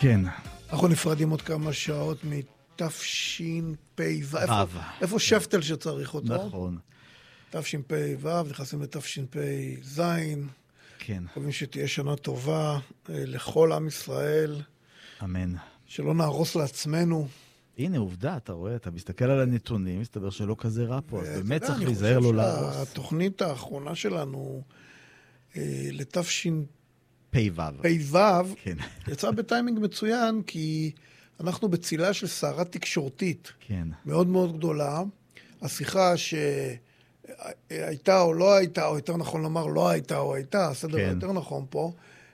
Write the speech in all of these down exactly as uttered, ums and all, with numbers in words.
כן. אנחנו נפרדים עוד כמה שעות מתשפ"ו. איפה, איפה שפטל שצריך אותו? נכון. תשפ"ו, נכנסים לתשפ"ז. כן. מקווים שתהיה שנה טובה לכל עם ישראל. אמן. שלא נהרוס לעצמנו. הנה, עובדה, אתה רואה, אתה מסתכל על הנתונים, מסתבר שלא כזה רע פה, אז באמת צריך להיזהר לו להרוס. התוכנית האחרונה שלנו לתשפ"ו, פ"ו, כן. יצאה בטיימינג מצוין, כי אנחנו בצילה של סערה תקשורתית כן. מאוד מאוד גדולה. השיחה שהייתה או לא הייתה, או יותר נכון לומר לא הייתה או הייתה, הסדר כן. יותר נכון פה,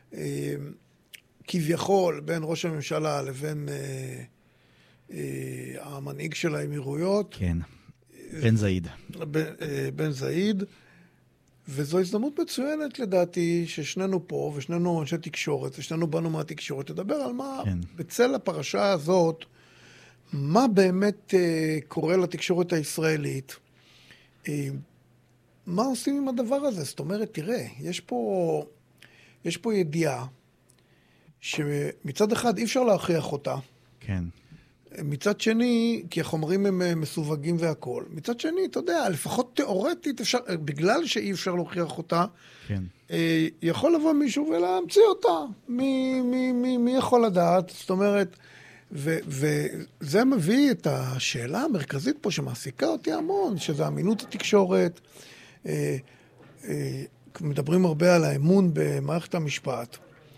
כביכול בין ראש הממשלה לבין אה, אה, המנהיג של האמירויות. כן, בן זאיד. בן, אה, בן זאיד, וזו הזדמנות מצוינת לדעתי ששנינו פה, ושנינו אנשי תקשורת, ושנינו באנו מהתקשורת, לדבר על מה, כן. בצל הפרשה הזאת, מה באמת אה, קורה לתקשורת הישראלית, אה, מה עושים עם הדבר הזה? זאת אומרת, תראה, יש פה, יש פה ידיעה, שמצד אחד אי אפשר להכריח אותה. כן. מצד שני, כי החומרים הם מסווגים והכל. מצד שני, אתה יודע, לפחות תיאורטית, אפשר, בגלל שאי אפשר להוכיח אותה, כן. יכול לבוא מישהו ולהמציא אותה. מי, מי, מי, מי יכול לדעת? זאת אומרת, ו, וזה מביא את השאלה המרכזית פה שמעסיקה אותי המון, שזה אמינות התקשורת. מדברים הרבה על האמון במערכת המשפט.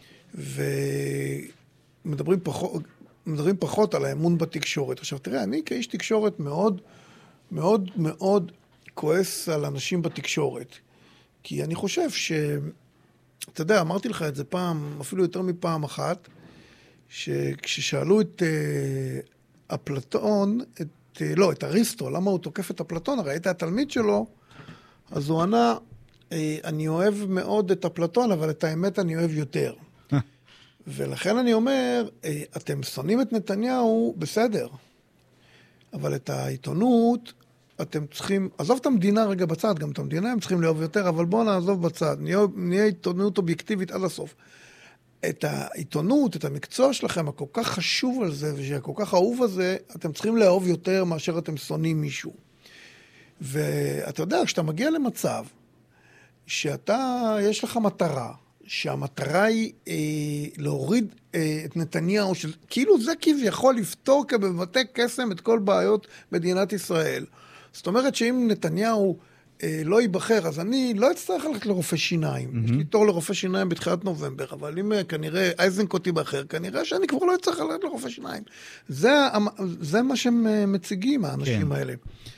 ומדברים פחות, מדברים פחות על האמון בתקשורת. עכשיו, תראה, אני כאיש תקשורת מאוד, מאוד, מאוד כועס על אנשים בתקשורת. כי אני חושב ש... אתה יודע, אמרתי לך את זה פעם, אפילו יותר מפעם אחת, שכששאלו את uh, אפלטון, את, uh, לא, את אריסטו, למה הוא תוקף את אפלטון? הרי היית התלמיד שלו, אז הוא ענה, אני אוהב מאוד את אפלטון, אבל את האמת אני אוהב יותר. ולכן אני אומר, אתם שונאים את נתניהו, בסדר. אבל את העיתונות, אתם צריכים, עזוב את המדינה רגע בצד, גם את המדינה הם צריכים לאהוב יותר, אבל בואו נעזוב בצד, נהיה, נהיה עיתונות אובייקטיבית עד הסוף. את העיתונות, את המקצוע שלכם, הכל כך חשוב על זה, ושהכל כך אהוב הזה, אתם צריכים לאהוב יותר מאשר אתם שונאים מישהו. ואתה יודע, כשאתה מגיע למצב, שאתה, יש לך מטרה, שהמטרה היא אה, להוריד אה, את נתניהו, של, כאילו זה כביכול לפתור כבבתי קסם את כל בעיות מדינת ישראל. זאת אומרת שאם נתניהו אה, לא ייבחר, אז אני לא אצטרך ללכת לרופא שיניים. Mm-hmm. יש לי תור לרופא שיניים בתחילת נובמבר, אבל אם אה, כנראה אייזנקוט ייבחר, כנראה שאני כבר לא אצטרך ללכת לרופא שיניים. זה, זה מה שהם אה, מציגים, האנשים כן. האלה.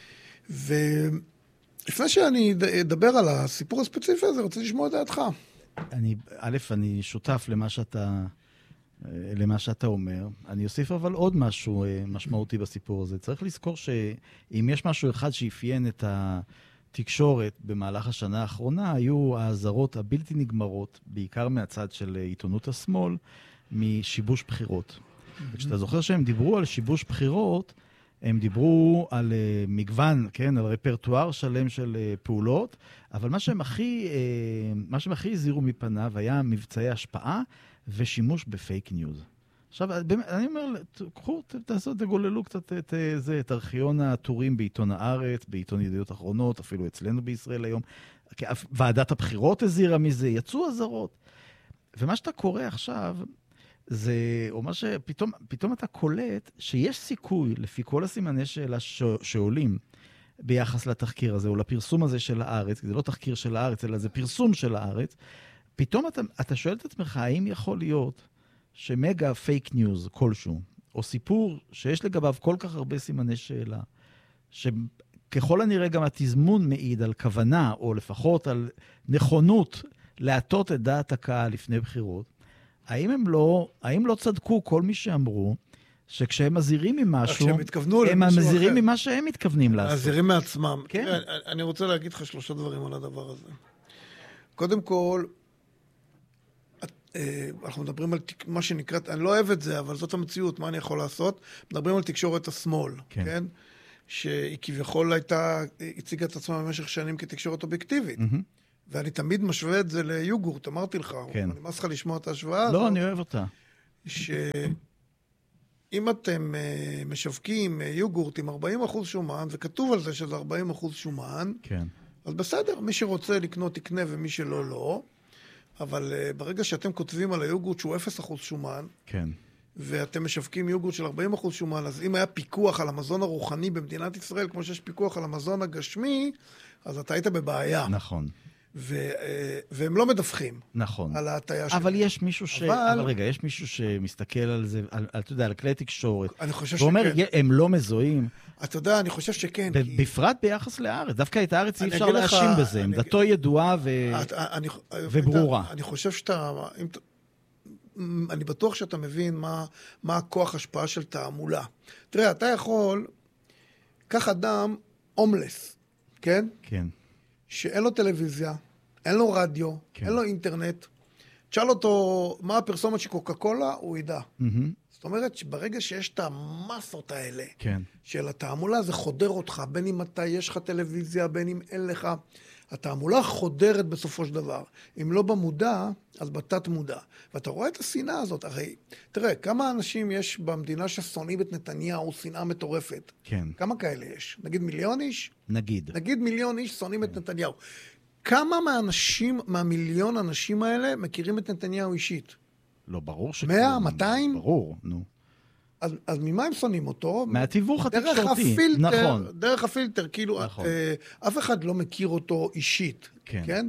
ולפני שאני אדבר על הסיפור הספציפי הזה, רוצה לשמוע את דעתך. אני, א', אני שותף למה שאתה, למה שאתה אומר. אני אוסיף אבל עוד משהו משמעותי בסיפור הזה. צריך לזכור שאם יש משהו אחד שאפיין את התקשורת במהלך השנה האחרונה, היו האזהרות הבלתי נגמרות, בעיקר מהצד של עיתונות השמאל, משיבוש בחירות. וכשאתה זוכר שהם דיברו על שיבוש בחירות, הם דיברו על uh, מגוון, כן, על רפרטואר שלם של uh, פעולות, אבל מה שהם הכי, uh, מה שהם הכי הזהירו מפניו היה מבצעי השפעה ושימוש בפייק ניוז. עכשיו, אני אומר, קחו, תעשו, תגוללו קצת את זה, את ארכיון הטורים בעיתון הארץ, בעיתון ידיעות אחרונות, אפילו אצלנו בישראל היום. ועדת הבחירות הזהירה מזה, יצאו אזהרות. ומה שאתה קורא עכשיו, זה, או מה שפתאום, פתאום אתה קולט שיש סיכוי, לפי כל הסימני שאלה ש, שעולים ביחס לתחקיר הזה, או לפרסום הזה של הארץ, זה לא תחקיר של הארץ, אלא זה פרסום של הארץ, פתאום אתה, אתה שואל את עצמך, האם יכול להיות שמגה פייק ניוז כלשהו, או סיפור שיש לגביו כל כך הרבה סימני שאלה, שככל הנראה גם התזמון מעיד על כוונה, או לפחות על נכונות להטות את דעת הקהל לפני בחירות, האם הם לא, האם לא צדקו כל מי שאמרו, שכשהם מזהירים ממשהו, הם מזהירים ממה שהם מתכוונים לעשות. מזהירים מעצמם. כן. אני רוצה להגיד לך שלושה דברים על הדבר הזה. קודם כל, אנחנו מדברים על מה שנקרא, אני לא אוהב את זה, אבל זאת המציאות, מה אני יכול לעשות? מדברים על תקשורת השמאל, כן? כן? שהיא כביכול הייתה, הציגה את עצמה במשך שנים כתקשורת אובייקטיבית. Mm-hmm. ואני תמיד משווה את זה ליוגורט, אמרתי לך. כן. אני מס לך לשמוע את ההשוואה. לא, אני אוהב אותה. שאם אתם משווקים יוגורט עם ארבעים אחוז שומן, וכתוב על זה שזה ארבעים אחוז שומן, כן. אז בסדר, מי שרוצה לקנות יקנה ומי שלא לא, אבל ברגע שאתם כותבים על היוגורט שהוא אפס אחוז שומן, כן. ואתם משווקים יוגורט של ארבעים אחוז שומן, אז אם היה פיקוח על המזון הרוחני במדינת ישראל, כמו שיש פיקוח על המזון הגשמי, אז אתה היית בבעיה. נכון. ו, והם לא מדווחים. נכון. על ההטיה שלהם. אבל יש מישהו ש... אבל... אבל רגע, יש מישהו שמסתכל על זה, על, אתה יודע, על כלי תקשורת. אני חושב ואומר, שכן. הם לא מזוהים. אתה יודע, אני חושב שכן. ב- כי... בפרט ביחס לארץ. דווקא את הארץ אי אפשר אגיד לך- להאשים בזה. אני עמדתו ידועה ו... את- אני, וברורה. אני חושב שאתה... אם, ת- אני בטוח שאתה מבין מה, מה הכוח השפעה של תעמולה. תראה, אתה יכול... קח אדם הומלס, כן? כן. שאין לו טלוויזיה, אין לו רדיו, כן. אין לו אינטרנט. תשאל אותו מה הפרסומת של קוקה קולה, הוא ידע. מהמם. זאת אומרת שברגע שיש את המסות האלה, כן. של התעמולה, זה חודר אותך, בין אם אתה יש לך טלוויזיה, בין אם אין לך. התעמולה חודרת בסופו של דבר. אם לא במודע, אז בתת מודע. ואתה רואה את השנאה הזאת. הרי, תראה, כמה אנשים יש במדינה ששונאים את נתניהו, שנאה מטורפת? כן. כמה כאלה יש? נגיד מיליון איש? נגיד. נגיד מיליון איש שונאים את נתניהו. כמה מהאנשים, מהמיליון אנשים האלה, מכירים את נתניהו אישית? לא, ברור ש... מאה, מאתיים? ברור, נו. אז, אז ממה הם שונאים אותו? מהתיווך דרך התקשורתי. הפילטר, נכון. דרך הפילטר, כאילו, נכון. אה, אף אחד לא מכיר אותו אישית, כן. כן?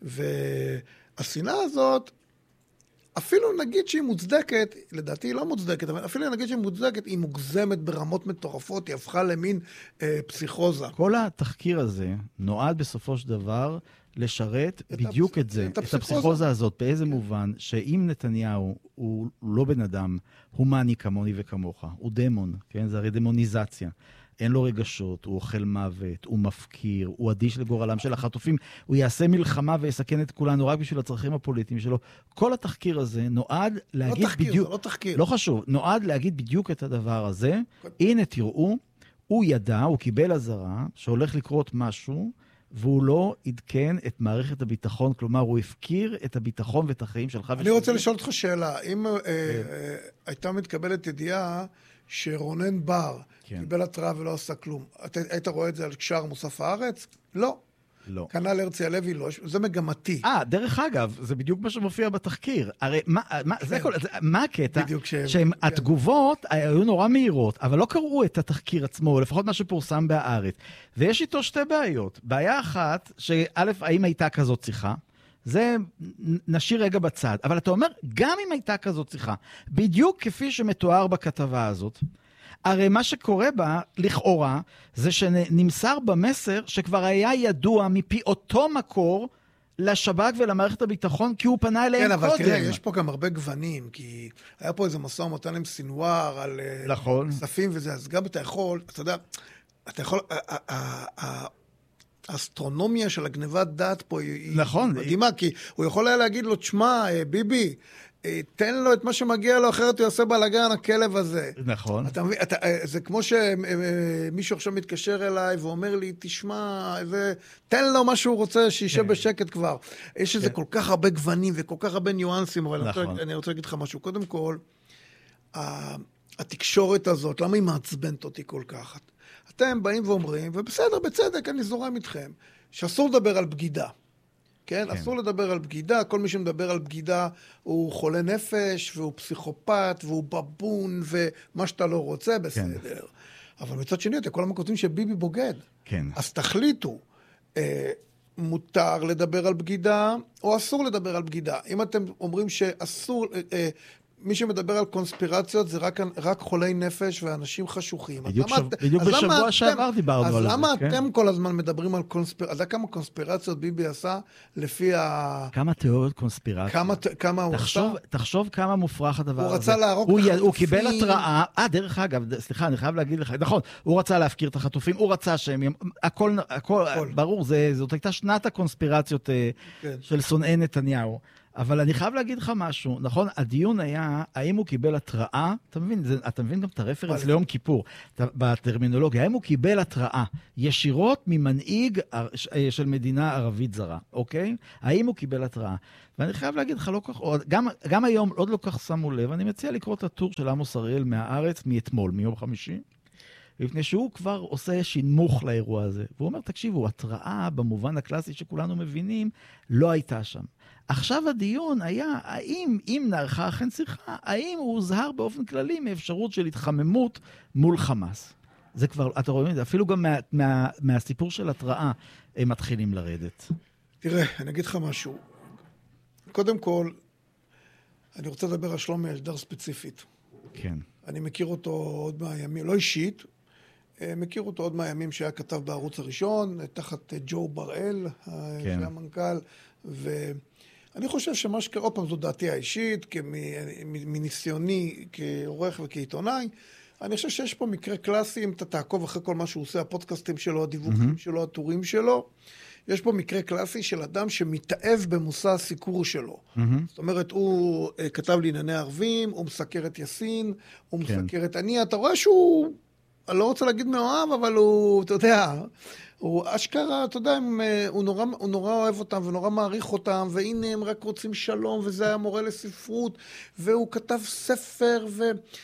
והשנאה הזאת, אפילו נגיד שהיא מוצדקת, לדעתי היא לא מוצדקת, אבל אפילו נגיד שהיא מוצדקת, היא מוגזמת ברמות מטורפות, היא הפכה למין אה, פסיכוזה. כל התחקיר הזה נועד בסופו של דבר לשרת את בדיוק הפס- את זה, את את הפסיכוזה. הפסיכוזה הזאת, באיזה מובן, שאם נתניהו הוא לא בן אדם הומני כמוני וכמוך, הוא דמון, כן? זה הרי דמוניזציה. אין לו רגשות, הוא אוכל מוות, הוא מפקיר, הוא אדיש לגורלם של החטופים, הוא יעשה מלחמה ויסכן את כולנו רק בשביל הצרכים הפוליטיים שלו. כל התחקיר הזה נועד להגיד לא תחקיר, בדיוק... זה לא תחקיר. לא חשוב, נועד להגיד בדיוק את הדבר הזה. הנה תראו, הוא ידע, הוא קיבל אזהרה שהולך לקרות משהו, והוא לא עדכן את מערכת הביטחון, כלומר, הוא הפקיר את הביטחון ואת החיים שלך. אני רוצה לשאול אותך שאלה, אם אה, אה, הייתה מתקבלת ידיעה שרונן בר כן. קיבל התראה ולא עשה כלום, אתה- היית רואה את זה על שער מוסף הארץ? לא. לא. כנ"ל הרצי הלוי, לא. זה מגמתי. אה, דרך אגב, זה בדיוק מה שמופיע בתחקיר. הרי מה, מה, זה כל, זה, מה הקטע? בדיוק שהם- שהם, כן. התגובות היו נורא מהירות, אבל לא קראו את התחקיר עצמו, או לפחות מה שפורסם בהארץ. ויש איתו שתי בעיות. בעיה אחת, שא', האם הייתה כזאת שיחה? זה נשאיר רגע בצד. אבל אתה אומר, גם אם הייתה כזאת שיחה, בדיוק כפי שמתואר בכתבה הזאת, הרי מה שקורה בה, לכאורה, זה שנמסר במסר שכבר היה ידוע מפי אותו מקור לשב"כ ולמערכת הביטחון, כי הוא פנה אליהם כן, קודם. אבל תראה, יש פה גם הרבה גוונים, כי היה פה איזה משא ומתן עם סינואר על אה, נכון. כספים וזה, אז גם אתה יכול, אתה יודע, אתה יכול, ה- ה- ה- ה- האסטרונומיה של הגנבת דעת פה היא נכון. מדהימה, כי הוא יכול היה להגיד לו, תשמע, אה, ביבי, אה, תן לו את מה שמגיע לו, אחרת הוא יעשה בלגן, הכלב הזה. נכון. אתה מבין, אתה, אה, זה כמו שמישהו עכשיו מתקשר אליי ואומר לי, תשמע, זה, תן לו מה שהוא רוצה, שישב כן. בשקט כבר. יש איזה כן. כל כך הרבה גוונים וכל כך הרבה ניואנסים, אבל אני נכון. רוצה- אני רוצה להגיד לך משהו. קודם כל, ה- התקשורת הזאת, למה היא מעצבנת אותי כל כך? אתם באים ואומרים, ובסדר, בצדק, אני זורם איתכם, שאסור לדבר על בגידה. כן? כן. אסור לדבר על בגידה, כל מי שמדבר על בגידה הוא חולה נפש, והוא פסיכופת, והוא בבון, ומה שאתה לא רוצה, בסדר. אבל מצד שני, אתם כל הזמן כותבים שביבי בוגד. כן. אז תחליטו, אה, מותר לדבר על בגידה, או אסור לדבר על בגידה. אם אתם אומרים שאסור, אה, אה, מי שמדבר על קונספירציות זה רק, רק חולי נפש ואנשים חשוכים. אז בדיוק למה שב- את- בדיוק אז למה בשבוע אתם- שעבר דיברנו על אז זה, למה כן? אתם כל הזמן מדברים על קונספירציות? אז זה כמה קונספירציות ביבי עשה לפי ה... כמה תיאוריות קונספירציה. כמה, כמה הוא תחשוב, עשה? תחשוב כמה מופרך הדבר הוא הזה. רצה להרוג הוא את י- החטופים. הוא קיבל התראה, אה, דרך אגב, סליחה, אני חייב להגיד לך, נכון, הוא רצה להפקיר את החטופים, הוא רצה שהם, ימ- הכל, הכל, הכל. ברור, זה, זאת הייתה שנת הקונספירציות אה, כן. של שונאי נתניהו. אבל אני חייב להגיד לך משהו, נכון? הדיון היה, האם הוא קיבל התראה, אתה מבין, זה, אתה מבין גם את הרפרנס ליום כיפור, בטרמינולוגיה, האם הוא קיבל התראה ישירות ממנהיג של מדינה ערבית זרה, אוקיי? האם הוא קיבל התראה? ואני חייב להגיד לך, לא כך, גם, גם היום עוד לא כך שמו לב, אני מציע לקרוא את הטור של עמוס אריאל מהארץ, מאתמול, מיום חמישי, לפני שהוא כבר עושה שינמוך לאירוע הזה. והוא אומר, תקשיבו, התראה במובן הקלאסי שכולנו מבינים, לא הייתה שם. עכשיו הדיון היה, האם, אם נערכה אכן שיחה, האם הוא הוזהר באופן כללי מאפשרות של התחממות מול חמאס. זה כבר, אתה רואים את זה, אפילו גם מה, מה, מהסיפור של התראה, הם מתחילים לרדת. תראה, אני אגיד לך משהו. קודם כל, אני רוצה לדבר על שלומי אלדר ספציפית. כן. אני מכיר אותו עוד מהימים, לא אישית, מכיר אותו עוד מהימים שהיה כתב בערוץ הראשון, תחת ג'ו בראל, כן. שהיה מנכ"ל, ואני חושב שמה שקרה, עוד פעם זו דעתי האישית, מניסיוני כעורך וכעיתונאי, אני חושב שיש פה מקרה קלאסי, אם אתה תעקוב אחרי כל מה שהוא עושה, הפודקאסטים שלו, הדיווחים mm-hmm. שלו, הטורים שלו, יש פה מקרה קלאסי של אדם שמתאהב במושא הסיקור שלו. Mm-hmm. זאת אומרת, הוא uh, כתב לענייני ערבים, הוא מסקר את יסין, הוא כן. מסקר את עניה, אתה רואה שהוא, אני לא רוצה להגיד מאוהב, אבל הוא, אתה יודע, הוא אשכרה, אתה יודע, הם, הוא, נורא, הוא נורא אוהב אותם ונורא מעריך אותם, והנה הם רק רוצים שלום, וזה היה מורה לספרות, והוא כתב ספר, ו...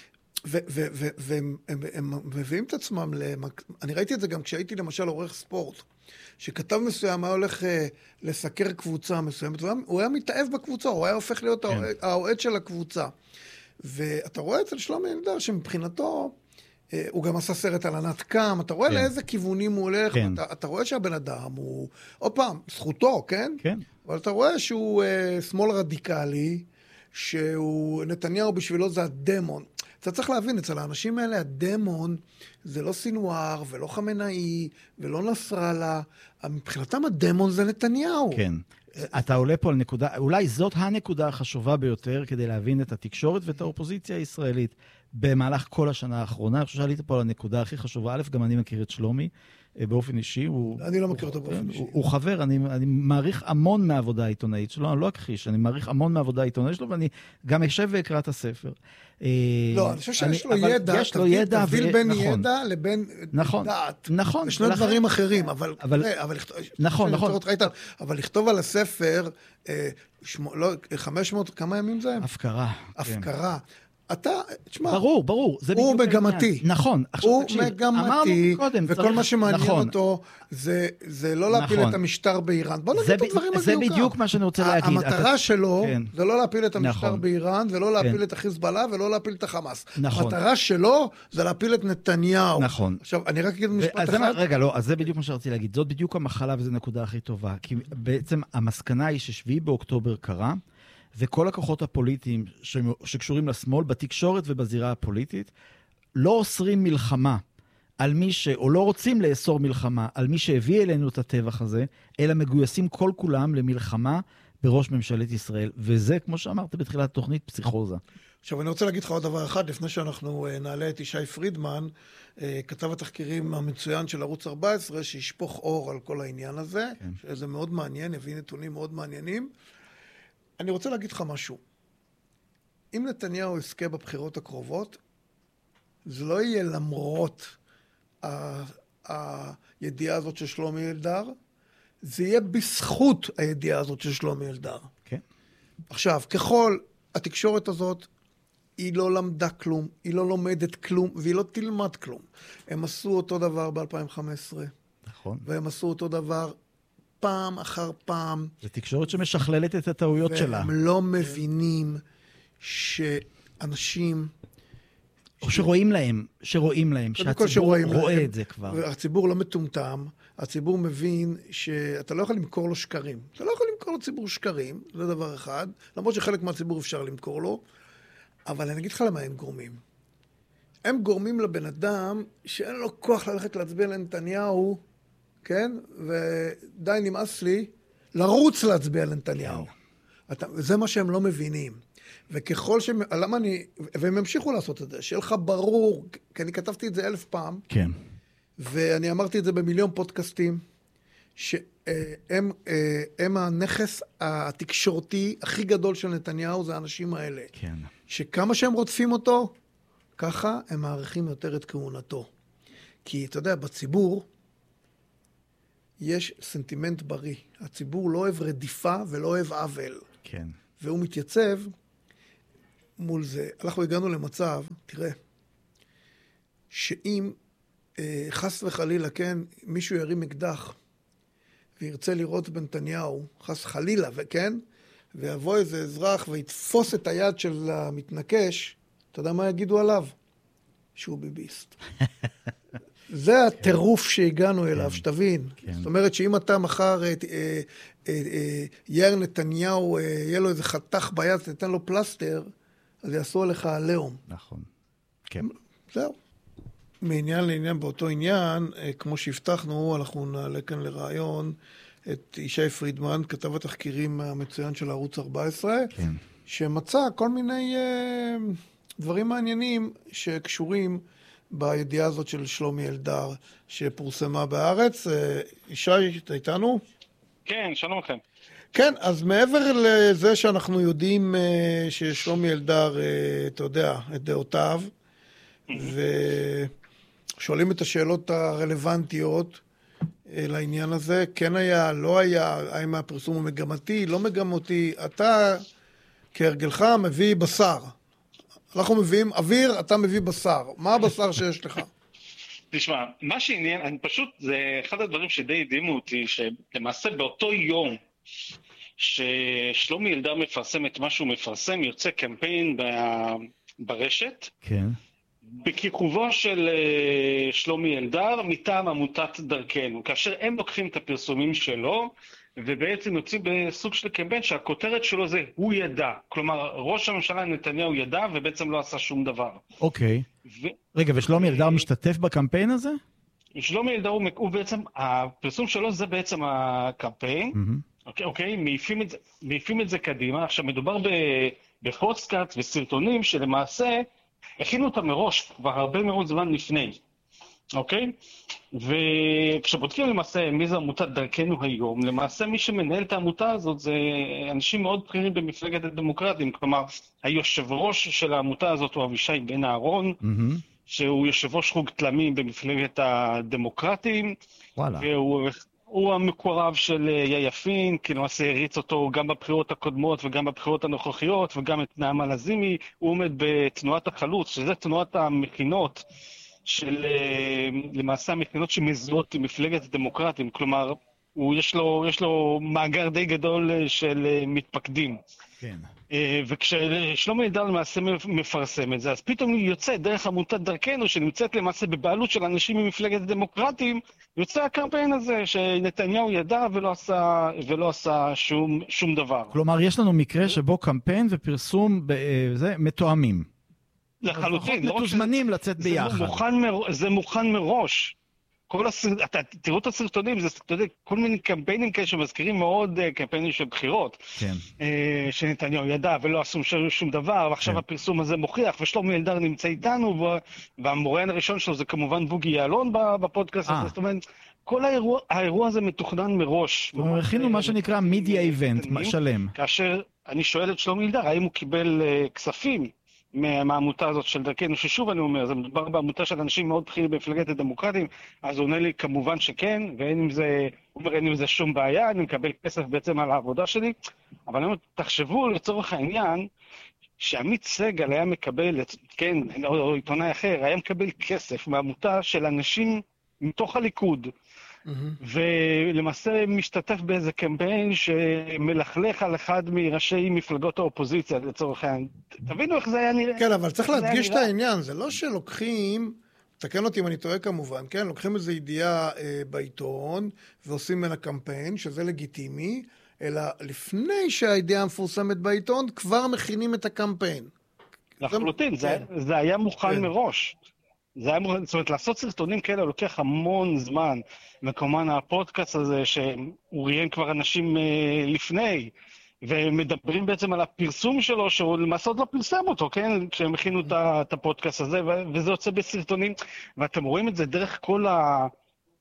והם מביאים את עצמם, אני ראיתי את זה גם כשהייתי למשל עורך ספורט, שכתב מסוים היה הולך לסקר קבוצה מסוימת, הוא היה מתאהב בקבוצה, הוא היה הופך להיות האוהד של הקבוצה. ואתה רואה אצל שלומי אלדר שמבחינתו, הוא גם עשה סרט על ענת קם, אתה רואה לאיזה כיוונים הוא הולך, אתה רואה שהבן אדם הוא, עוד פעם, זכותו, כן? כן. אבל אתה רואה שהוא שמאל רדיקלי, שהוא, נתניהו בשבילו זה הדמון. אתה צריך להבין, אצל האנשים האלה, הדמון זה לא סינואר, ולא חמנאי, ולא נסראללה. מבחינתם הדמון זה נתניהו. כן. אתה עולה פה על נקודה, אולי זאת הנקודה החשובה ביותר, כדי להבין את התקשורת ואת האופוזיציה הישראלית, במהלך כל השנה האחרונה. אני חושב שעלית פה על הנקודה הכי חשובה. א', גם אני מכיר את שלומי, באופן אישי. אני לא מכיר אותו באופן אישי. הוא חבר, אני מעריך המון מהעבודה העיתונאית שלו, אני לא אכחיש, אני מעריך המון מהעבודה העיתונאית שלו, ואני גם אשב ואקרא את הספר. לא, אני חושב שיש לו ידע, יש לו ידע, תבדיל בין ידע לבין דעת. נכון. יש שני דברים אחרים, אבל... נכון, נכון. אבל לכתוב על הספר, חמש מאות, כמה ימים זה? הפקרה. הפקרה. אתה, תשמע, ברור, ברור, הוא מגמתי. נכון, הוא מגמתי, וכל מה שמעניין אותו זה לא להפיל את המשטר באיראן. בוא נגיד את הדברים זה בדיוק מה שאני רוצה להגיד. המטרה שלו זה לא להפיל את המשטר באיראן, ולא להפיל את החיזבאללה, ולא להפיל את החמאס. המטרה שלו זה להפיל את נתניהו. נכון. עכשיו, אני רק אגיד משפט אחד. רגע, לא, אז זה בדיוק מה שרציתי להגיד. זאת בדיוק המחלה, וזו נקודה הכי טובה. כי בעצם המסקנה היא ששביעי באוקטובר קרה, וכל הכוחות הפוליטיים שקשורים לשמאל, בתקשורת ובזירה הפוליטית, לא אוסרים מלחמה על מי ש... או לא רוצים לאסור מלחמה על מי שהביא אלינו את הטבח הזה, אלא מגויסים כל כולם למלחמה בראש ממשלת ישראל. וזה, כמו שאמרת בתחילת התוכנית, פסיכוזה. עכשיו, אני רוצה להגיד לך עוד דבר אחד, לפני שאנחנו נעלה את ישי פרידמן, כתב התחקירים המצוין של ערוץ ארבע עשרה, שישפוך אור על כל העניין הזה, כן. שזה מאוד מעניין, הביא נתונים מאוד מעניינים. אני רוצה להגיד לך משהו. אם נתניהו יזכה בבחירות הקרובות, זה לא יהיה למרות ה- הידיעה הזאת של שלומי אלדר, זה יהיה בזכות הידיעה הזאת של שלומי אלדר. כן. עכשיו, ככל התקשורת הזאת, היא לא למדה כלום, היא לא לומדת כלום, והיא לא תלמד כלום. הם עשו אותו דבר ב-אלפיים וחמש עשרה. נכון. והם עשו אותו דבר פעם אחר פעם. זה תקשורת שמשכללת את הטעויות שלה. והם לא מבינים שאנשים... או שרואים להם, שרואים להם, שהציבור רואה את זה כבר. הציבור לא מטומטם, הציבור מבין שאתה לא יכול למכור לו שקרים. אתה לא יכול למכור לציבור שקרים, זה דבר אחד, למרות שחלק מהציבור אפשר למכור לו, אבל אני אגיד לך למה הם גורמים. הם גורמים לבן אדם שאין לו כוח ללכת להצביע לנתניהו, כן? ודי נמאס לי לרוץ להצביע לנתניהו. אתה, וזה מה שהם לא מבינים. וככל שהם, למה אני, והם המשיכו לעשות את זה, שיהיה לך ברור, כי אני כתבתי את זה אלף פעם, כן. ואני אמרתי את זה במיליון פודקאסטים, ש, הם, הם הנכס התקשורתי הכי גדול של נתניהו, זה האנשים האלה. כן. שכמה שהם רודפים אותו, ככה הם מעריכים יותר את כהונתו. כי אתה יודע, בציבור יש סנטימנט בריא. הציבור לא אוהב רדיפה ולא אוהב עוול. כן. והוא מתייצב מול זה. אנחנו הגענו למצב, תראה, שאם אה, חס וחלילה, כן, מישהו ירים אקדח וירצה לראות בנתניהו, חס חלילה, וכן, ויבוא איזה אזרח ויתפוס את היד של המתנקש, אתה יודע מה יגידו עליו? שהוא ביביסט. זה הטירוף שהגענו אליו, שתבין. זאת אומרת שאם אתה מחר יאיר נתניהו, יהיה לו איזה חתך ביד, תתן לו פלסטר, אז יעשו עליך עליהום. נכון. כן. זהו. מעניין לעניין באותו עניין, כמו שהבטחנו, אנחנו נעלה כאן לרעיון את ישי פרידמן, כתב התחקירים המצוין של ערוץ ארבע עשרה, כן. שמצא כל מיני uh, דברים מעניינים שקשורים בידיעה הזאת של שלומי אלדר, שפורסמה בארץ. Uh, ישי, אתה איתנו? כן, שלום לכם. כן, אז מעבר לזה שאנחנו יודעים uh, ששלומי אלדר, uh, אתה יודע, את דעותיו, mm-hmm. ושואלים את השאלות הרלוונטיות, לעניין הזה, כן היה, לא היה, האם הפרסום הוא מגמתי, לא מגמתי, אתה כהרגלך מביא בשר. אנחנו מביאים אוויר, אתה מביא בשר. מה הבשר שיש לך? תשמע, מה שעניין, אני פשוט, זה אחד הדברים שדי הדהימו אותי, שלמעשה באותו יום ששלומי אלדר מפרסם את מה שהוא מפרסם, יוצא קמפיין ברשת. כן. בכיכובו של שלומי אלדר מטעם עמותת דרכנו, כאשר הם לוקחים את הפרסומים שלו ובעצם יוצאים בסוג של קמפיין שהכותרת שלו זה הוא ידע, כלומר ראש הממשלה נתניהו ידע ובעצם לא עשה שום דבר. אוקיי. ו... רגע, ושלומי אלדר משתתף בקמפיין הזה? שלומי אלדר הוא, הוא בעצם, הפרסום שלו זה בעצם הקמפיין, mm-hmm. אוקיי, אוקיי, מעיפים את זה, מעיפים את זה קדימה. עכשיו מדובר בפודקאסט וסרטונים שלמעשה הכינו אותה מראש כבר הרבה מאוד זמן לפני, אוקיי? וכשבודקים למעשה מי זה עמותת דרכנו היום, למעשה מי שמנהל את העמותה הזאת זה אנשים מאוד בכירים במפלגת הדמוקרטים, כלומר היושב ראש של העמותה הזאת הוא אבישי בן אהרון, mm-hmm. שהוא יושב ראש חוג תלמים במפלגת הדמוקרטים, וואלה. והוא... הוא המקורב של יאיר, כי למעשה הריץ אותו גם בבחירות הקודמות וגם בבחירות הנוכחיות, וגם את נעמה לזימי. הוא עומד בתנועת החלוץ, שזה תנועת המכינות, של למעשה המכינות שמזוהות עם מפלגת הדמוקרטים. כלומר, הוא, יש לו, יש לו מאגר די גדול של מתפקדים. כן. וכששלומי אלדר למעשה מפרסם את זה, אז פתאום יוצא דרך עמותת דרכנו, שנמצאת למעשה בבעלות של אנשים ממפלגת הדמוקרטים, יוצא הקמפיין הזה שנתניהו ידע ולא עשה, ולא עשה שום, שום דבר. כלומר, יש לנו מקרה שבו קמפיין ופרסום זה מתואמים. לחלוטין. מתוזמנים לצאת ביחד. זה מוכן, מר... זה מוכן מראש. כל הסרט... אתה, תראו את הסרטונים, זה אתה יודע, כל מיני קמפיינים כאלה שמזכירים מאוד uh, קמפיינים של בחירות. כן. Uh, שנתניהו ידע ולא עשו שום, שום דבר, ועכשיו כן. הפרסום הזה מוכיח, ושלומי אלדר נמצא איתנו, והמוראיין הראשון שלו זה כמובן בוגי יעלון בפודקאסט הזה, זאת אומרת, כל האירוע, האירוע הזה מתוכנן מראש. זאת אומרת, הכינו מה שנקרא מידיה איבנט, שלם. כאשר אני שואל את שלומי אלדר, האם הוא קיבל uh, כספים, מהעמותה הזאת של דרכנו, ששוב אני אומר, זה מדובר בעמותה של אנשים מאוד בכירים במפלגת הדמוקרטים, אז הוא עונה לי כמובן שכן, ואין עם זה, הוא אומר, אין עם זה שום בעיה, אני מקבל כסף בעצם על העבודה שלי, אבל אני אומר, תחשבו לצורך העניין, שעמית סגל היה מקבל, כן, או, או עיתונאי אחר, היה מקבל כסף מעמותה של אנשים מתוך הליכוד, ולמעשה משתתף באיזה קמפיין שמלכלך על אחד מראשי מפלגות האופוזיציה לצורך העניין. תבינו איך זה היה נראה. כן, אבל צריך להדגיש את העניין, זה לא שלוקחים, תקן אותי אם אני טועה כמובן, כן, לוקחים איזו ידיעה אה, בעיתון ועושים ממנה קמפיין, שזה לגיטימי, אלא לפני שהידיעה מפורסמת בעיתון, כבר מכינים את הקמפיין. לחלוטין, זה, זה היה מוכן כן. מראש. זה היה, זאת אומרת, לעשות סרטונים כאלה לוקח המון זמן, וכמובן הפודקאסט הזה שהוא ראיין כבר אנשים אה, לפני, ומדברים בעצם על הפרסום שלו, שהוא למעשה עוד לא פרסם אותו, כן? כשהם הכינו את הפודקאסט הזה, וזה יוצא בסרטונים, ואתם רואים את זה דרך כל, ה,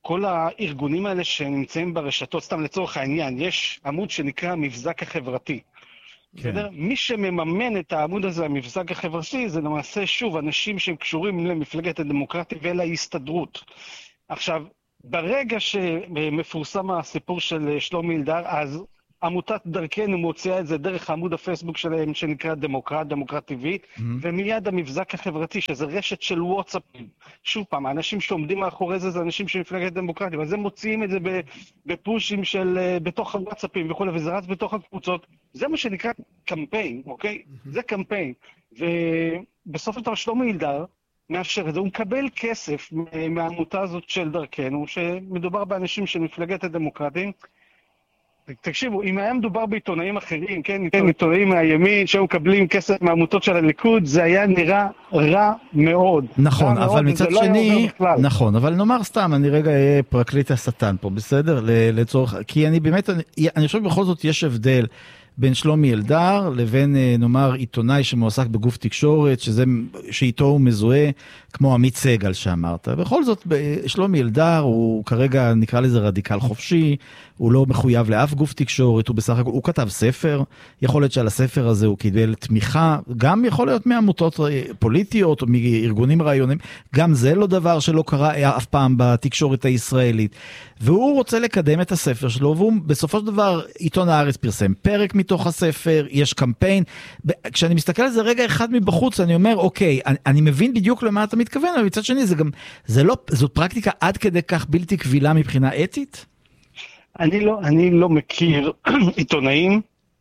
כל הארגונים האלה שנמצאים ברשתות, סתם לצורך העניין, יש עמוד שנקרא מבזק החברתי. בסדר? מי שמממן את העמוד הזה, המבזק החברתי, זה למעשה שוב אנשים שהם קשורים למפלגת הדמוקרטיה ולהסתדרות. עכשיו, ברגע שמפורסם הסיפור של שלומי אלדר, אז עמותת דרכנו מוציאה את זה דרך עמוד הפייסבוק שלהם שנקרא דמוקרט, דמוקרט טבעי, mm-hmm. ומיד המבזק החברתי, שזה רשת של וואטסאפים. שוב פעם, האנשים שעומדים מאחורי זה, זה אנשים של מפלגת דמוקרטיה, אבל זה מוציאים את זה בפושים של, בתוך הוואטסאפים וכו', וזה רץ בתוך הקבוצות. זה מה שנקרא קמפיין, אוקיי? Mm-hmm. זה קמפיין. ובסוף של דבר שלומי אלדר מאפשר את זה, הוא מקבל כסף מהעמותה הזאת של דרכנו, שמדובר באנשים של מפלגת הדמוקרטים, תקשיבו, אם היה מדובר בעיתונאים אחרים, כן, עיתונאים מהימין, שהיו מקבלים כסף מהעמותות של הליכוד, זה היה נראה רע מאוד. נכון, אבל מצד שני, נכון, אבל נאמר סתם, אני רגע אהיה פרקליט השטן פה, בסדר? לצורך, כי אני באמת, אני חושב בכל זאת יש הבדל בין שלומי אלדר לבין, נאמר, עיתונאי שמועסק בגוף תקשורת, שזה, שאיתו הוא מזוהה, כמו עמית סגל שאמרת. בכל זאת, שלומי אלדר הוא כרגע נקרא לזה רדיקל חופשי, הוא לא מחויב לאף גוף תקשורת, הוא בסך הכל, הוא כתב ספר, יכול להיות שעל הספר הזה הוא קיבל תמיכה, גם יכול להיות מעמותות פוליטיות או מארגונים רעיונים, גם זה לא דבר שלא קרה אף פעם בתקשורת הישראלית. והוא רוצה לקדם את הספר שלו, והוא בסופו של דבר עיתון הארץ פרסם פרק מתוך הספר, יש קמפיין. כשאני מסתכל על זה רגע אחד מבחוץ, אני אומר, אוקיי, אני, אני מבין בדיוק למה אתה מתכוון, אבל מצד שני, זה גם, זה לא, זאת פרקטיקה עד כדי כך בלתי קבילה מבחינה אתית? אני לא, אני לא מכיר עיתונאים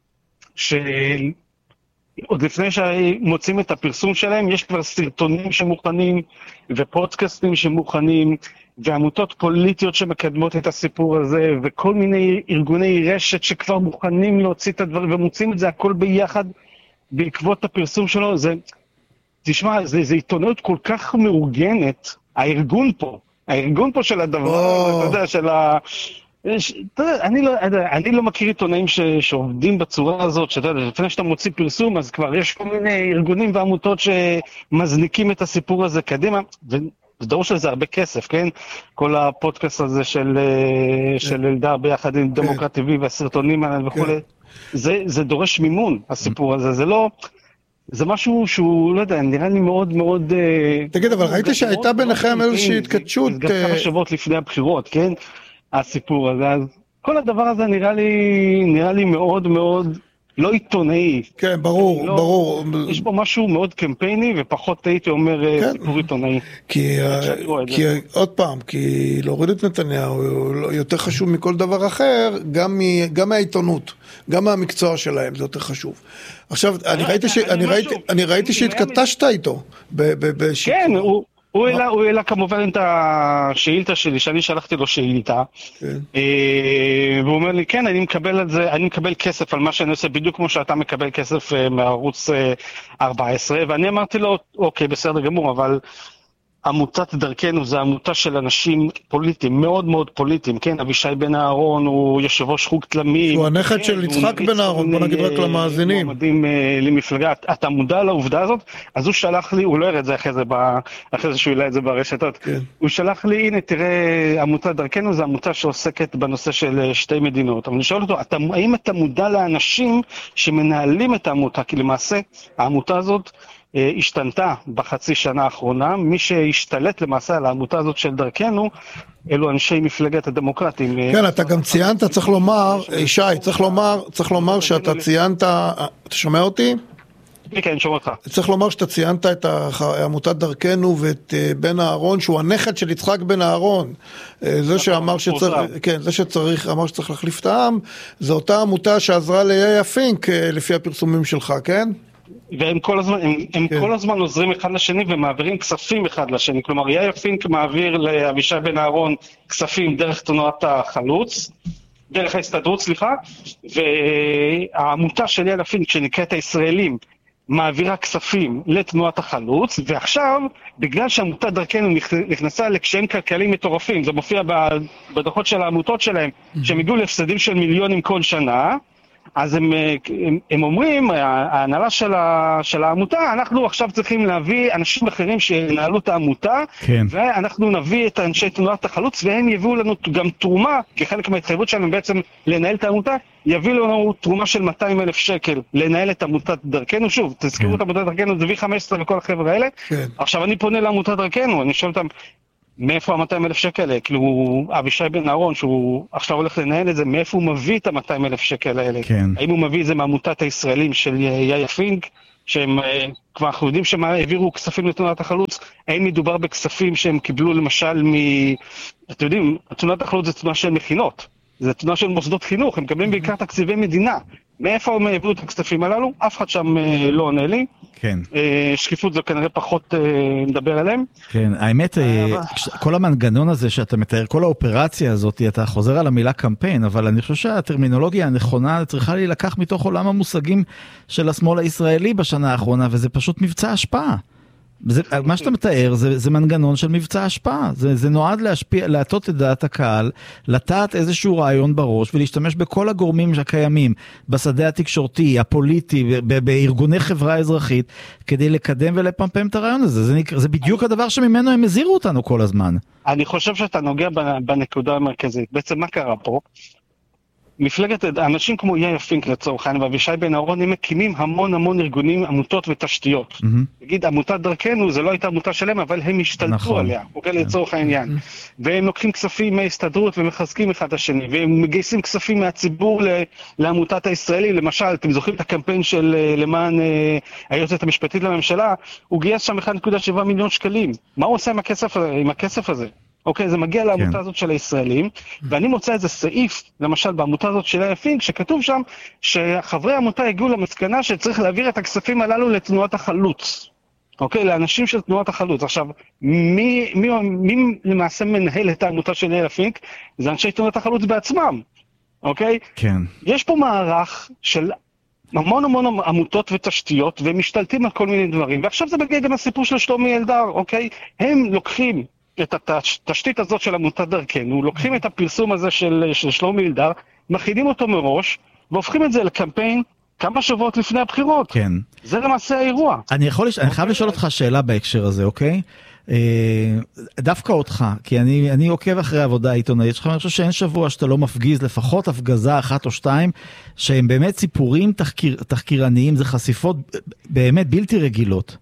שעוד לפני שמוצאים את הפרסום שלהם, יש כבר סרטונים שמוכנים ופודקאסטים שמוכנים ועמותות פוליטיות שמקדמות את הסיפור הזה וכל מיני ארגוני רשת שכבר מוכנים להוציא את הדברים ומוצאים את זה הכל ביחד בעקבות הפרסום שלו. זה, תשמע, זה, זה עיתונות כל כך מאורגנת, הארגון פה, הארגון פה של הדבר, אתה יודע, של ה... יש, תראה, אני לא, אני לא מכיר עיתונאים ש, שעובדים בצורה הזאת, שאתה יודע, לפני שאתה מוציא פרסום, אז כבר יש כל מיני ארגונים ועמותות שמזניקים את הסיפור הזה קדימה, ודרוש לזה הרבה כסף, כן? כל הפודקאסט הזה של, של אלדר ביחד עם דמוקרט טבעי והסרטונים האלה וכו', זה, זה דורש מימון, הסיפור הזה, זה לא... זה משהו שהוא, לא יודע, נראה לי מאוד מאוד... תגיד, אבל ראית שהייתה ביניכם איזושהי התכתשות... גם כמה שבועות לפני הבחירות, כן? הסיפור הזה, אז כל הדבר הזה נראה לי, נראה לי מאוד מאוד לא עיתונאי. כן, ברור, לא, ברור. יש פה משהו מאוד קמפייני, ופחות הייתי אומר כן. סיפור עיתונאי. כי, כי עוד פעם, כי להוריד את נתניהו יותר חשוב מכל דבר אחר, גם, מ, גם מהעיתונות, גם מהמקצוע שלהם, זה יותר חשוב. עכשיו, אני ראיתי, ש, אני ראיתי, אני ראיתי שהתכתשת איתו. כן, הוא... הוא העלה, הוא העלה כמובן את השאילתה שלי, שאני שלחתי לו שאילתה, והוא אומר לי, כן, אני מקבל על זה, אני מקבל כסף על מה שאני עושה, בדיוק כמו שאתה מקבל כסף מערוץ ארבע עשרה, ואני אמרתי לו, אוקיי, בסדר גמור, אבל עמותת דרכנו זה עמותה של אנשים פוליטיים, מאוד מאוד פוליטיים, כן? אבישי בן אהרון הוא יושב ראש חוג תלמים. הוא הנכד כן, של יצחק בן אהרון, בוא נגיד רק למאזינים. מועמדים למפלגה, אתה מודע לעובדה הזאת? אז הוא שלח לי, הוא לא יראה את זה אחרי זה, אחרי זה שהוא העלה את זה ברשתות. כן. הוא שלח לי, הנה תראה, עמותת דרכנו זה עמותה שעוסקת בנושא של שתי מדינות. אבל אני שואל אותו, אתה, האם אתה מודע לאנשים שמנהלים את העמותה? כי למעשה, העמותה הזאת, השתנתה בחצי שנה האחרונה, מי שהשתלט למעשה על העמותה הזאת של דרכנו, אלו אנשי מפלגת הדמוקרטים. כן, אתה גם ציינת, צריך לומר, ישי, צריך לומר, צריך לומר שאתה ציינת, אתה שומע אותי? כן, אני שומע אותך. צריך לומר שאתה ציינת את עמותת דרכנו ואת בן אהרון, שהוא הנכד של יצחק בן אהרון. זה שאמר שצריך, כן, זה שצריך, אמר שצריך להחליף את העם, זו אותה עמותה שעזרה ליאיה פינק, לפי הפרסומים שלך, כן? והם כל הזמן, הם, הם כן. כל הזמן עוזרים אחד לשני ומעבירים כספים אחד לשני. כלומר, יאיר פינק מעביר לאבישי בן אהרון כספים דרך תנועת החלוץ, דרך ההסתדרות, סליחה, והעמותה של יאיר פינק, שנקראת הישראלים, מעבירה כספים לתנועת החלוץ, ועכשיו, בגלל שעמותת דרכנו נכנסה לקשיים כלכליים מטורפים, זה מופיע בדוחות של העמותות שלהם, שהם הגיעו להפסדים של מיליונים כל שנה, אז הם, הם, הם אומרים, ההנהלה של, ה, של העמותה, אנחנו עכשיו צריכים להביא אנשים אחרים שינהלו את העמותה, כן. ואנחנו נביא את אנשי תנועת החלוץ, והם יביאו לנו גם תרומה, כחלק מההתחייבות שלהם בעצם לנהל את העמותה, יביאו לנו תרומה של מאתיים אלף שקל לנהל את עמותת דרכנו. שוב, תזכרו כן. את עמותת דרכנו, זה וי חמש עשרה וכל החבר'ה האלה. כן. עכשיו אני פונה לעמותת דרכנו, אני שואל אותם, מאיפה ה-מאתיים אלף שקל האלה? כאילו, אבישי בן אהרון, שהוא עכשיו הולך לנהל את זה, מאיפה הוא מביא את ה-מאתיים אלף שקל האלה? כן. האם הוא מביא את זה מעמותת הישראלים של יאיה פינק, שהם, כבר אנחנו יודעים שהם העבירו כספים לתנועת החלוץ, האם מדובר בכספים שהם קיבלו למשל מ... אתם יודעים, תנועת החלוץ זה תנועה של מכינות, זה תנועה של מוסדות חינוך, הם מקבלים בעיקר תקציבי מדינה. מאיפה הם העבירו את הכספים הללו? אף אחד שם לא עונה לי. כן. שקיפות זו כנראה פחות נדבר עליהם. כן, האמת, כל המנגנון הזה שאתה מתאר, כל האופרציה הזאת, אתה חוזר על המילה קמפיין, אבל אני חושב שהטרמינולוגיה הנכונה צריכה להילקח מתוך עולם המושגים של השמאל הישראלי בשנה האחרונה, וזה פשוט מבצע השפעה. זה, מה שאתה מתאר זה, זה מנגנון של מבצע השפעה, זה, זה נועד להשפיע, להטות את דעת הקהל, לטעת איזשהו רעיון בראש ולהשתמש בכל הגורמים שקיימים בשדה התקשורתי, הפוליטי, ב- בארגוני חברה אזרחית, כדי לקדם ולפמפם את הרעיון הזה. זה, זה בדיוק הדבר שממנו הם הזהירו אותנו כל הזמן. אני חושב שאתה נוגע בנקודה המרכזית. בעצם מה קרה פה? מפלגת, אנשים כמו יאיה פינק לצורך העניין, ואבישי בן אהרון, הם מקימים המון המון ארגונים, עמותות ותשתיות. נגיד, עמותת דרכנו, זה לא הייתה עמותה שלהם, אבל הם השתלטו עליה, אוקיי, לצורך העניין. והם לוקחים כספים מההסתדרות ומחזקים אחד השני, והם מגייסים כספים מהציבור לעמותת הישראלי. למשל, אתם זוכרים את הקמפיין של למען היועצת המשפטית לממשלה, הוא גייס שם אחד נקודה שבע מיליון שקלים. מה הוא עושה עם הכסף, עם הכסף הזה? אוקיי, זה מגיע לעמותה הזאת של הישראלים, ואני מוצא איזה סעיף, למשל בעמותה הזאת של יאיה פינק, שכתוב שם שחברי העמותה הגיעו למסקנה שצריך להעביר את הכספים הללו לתנועת החלוץ. אוקיי, לאנשים של תנועת החלוץ. עכשיו, מי, מי, מי למעשה מנהל את העמותה של יאיה פינק? זה אנשי תנועת החלוץ בעצמם. אוקיי? כן. יש פה מערך של המון המון עמותות ותשתיות, והם משתלטים על כל מיני דברים. ועכשיו זה מגיע גם הסיפור של שלומי אלדר, אוקיי? הם לוקחים את התשתית הזאת של עמותת דרכנו, לוקחים את הפרסום הזה של, של שלומי אלדר, מכינים אותו מראש, והופכים את זה לקמפיין כמה שבועות לפני הבחירות. כן. זה למעשה האירוע. אני יכול, אני חייב לשאול אותך שאלה בהקשר הזה, אוקיי? דווקא אותך, כי אני, אני עוקב אחרי העבודה העיתונאית שלך, אני חושב שאין שבוע שאתה לא מפגיז לפחות הפגזה אחת או שתיים, שהם באמת סיפורים תחקיר, תחקירניים, זה חשיפות באמת בלתי רגילות.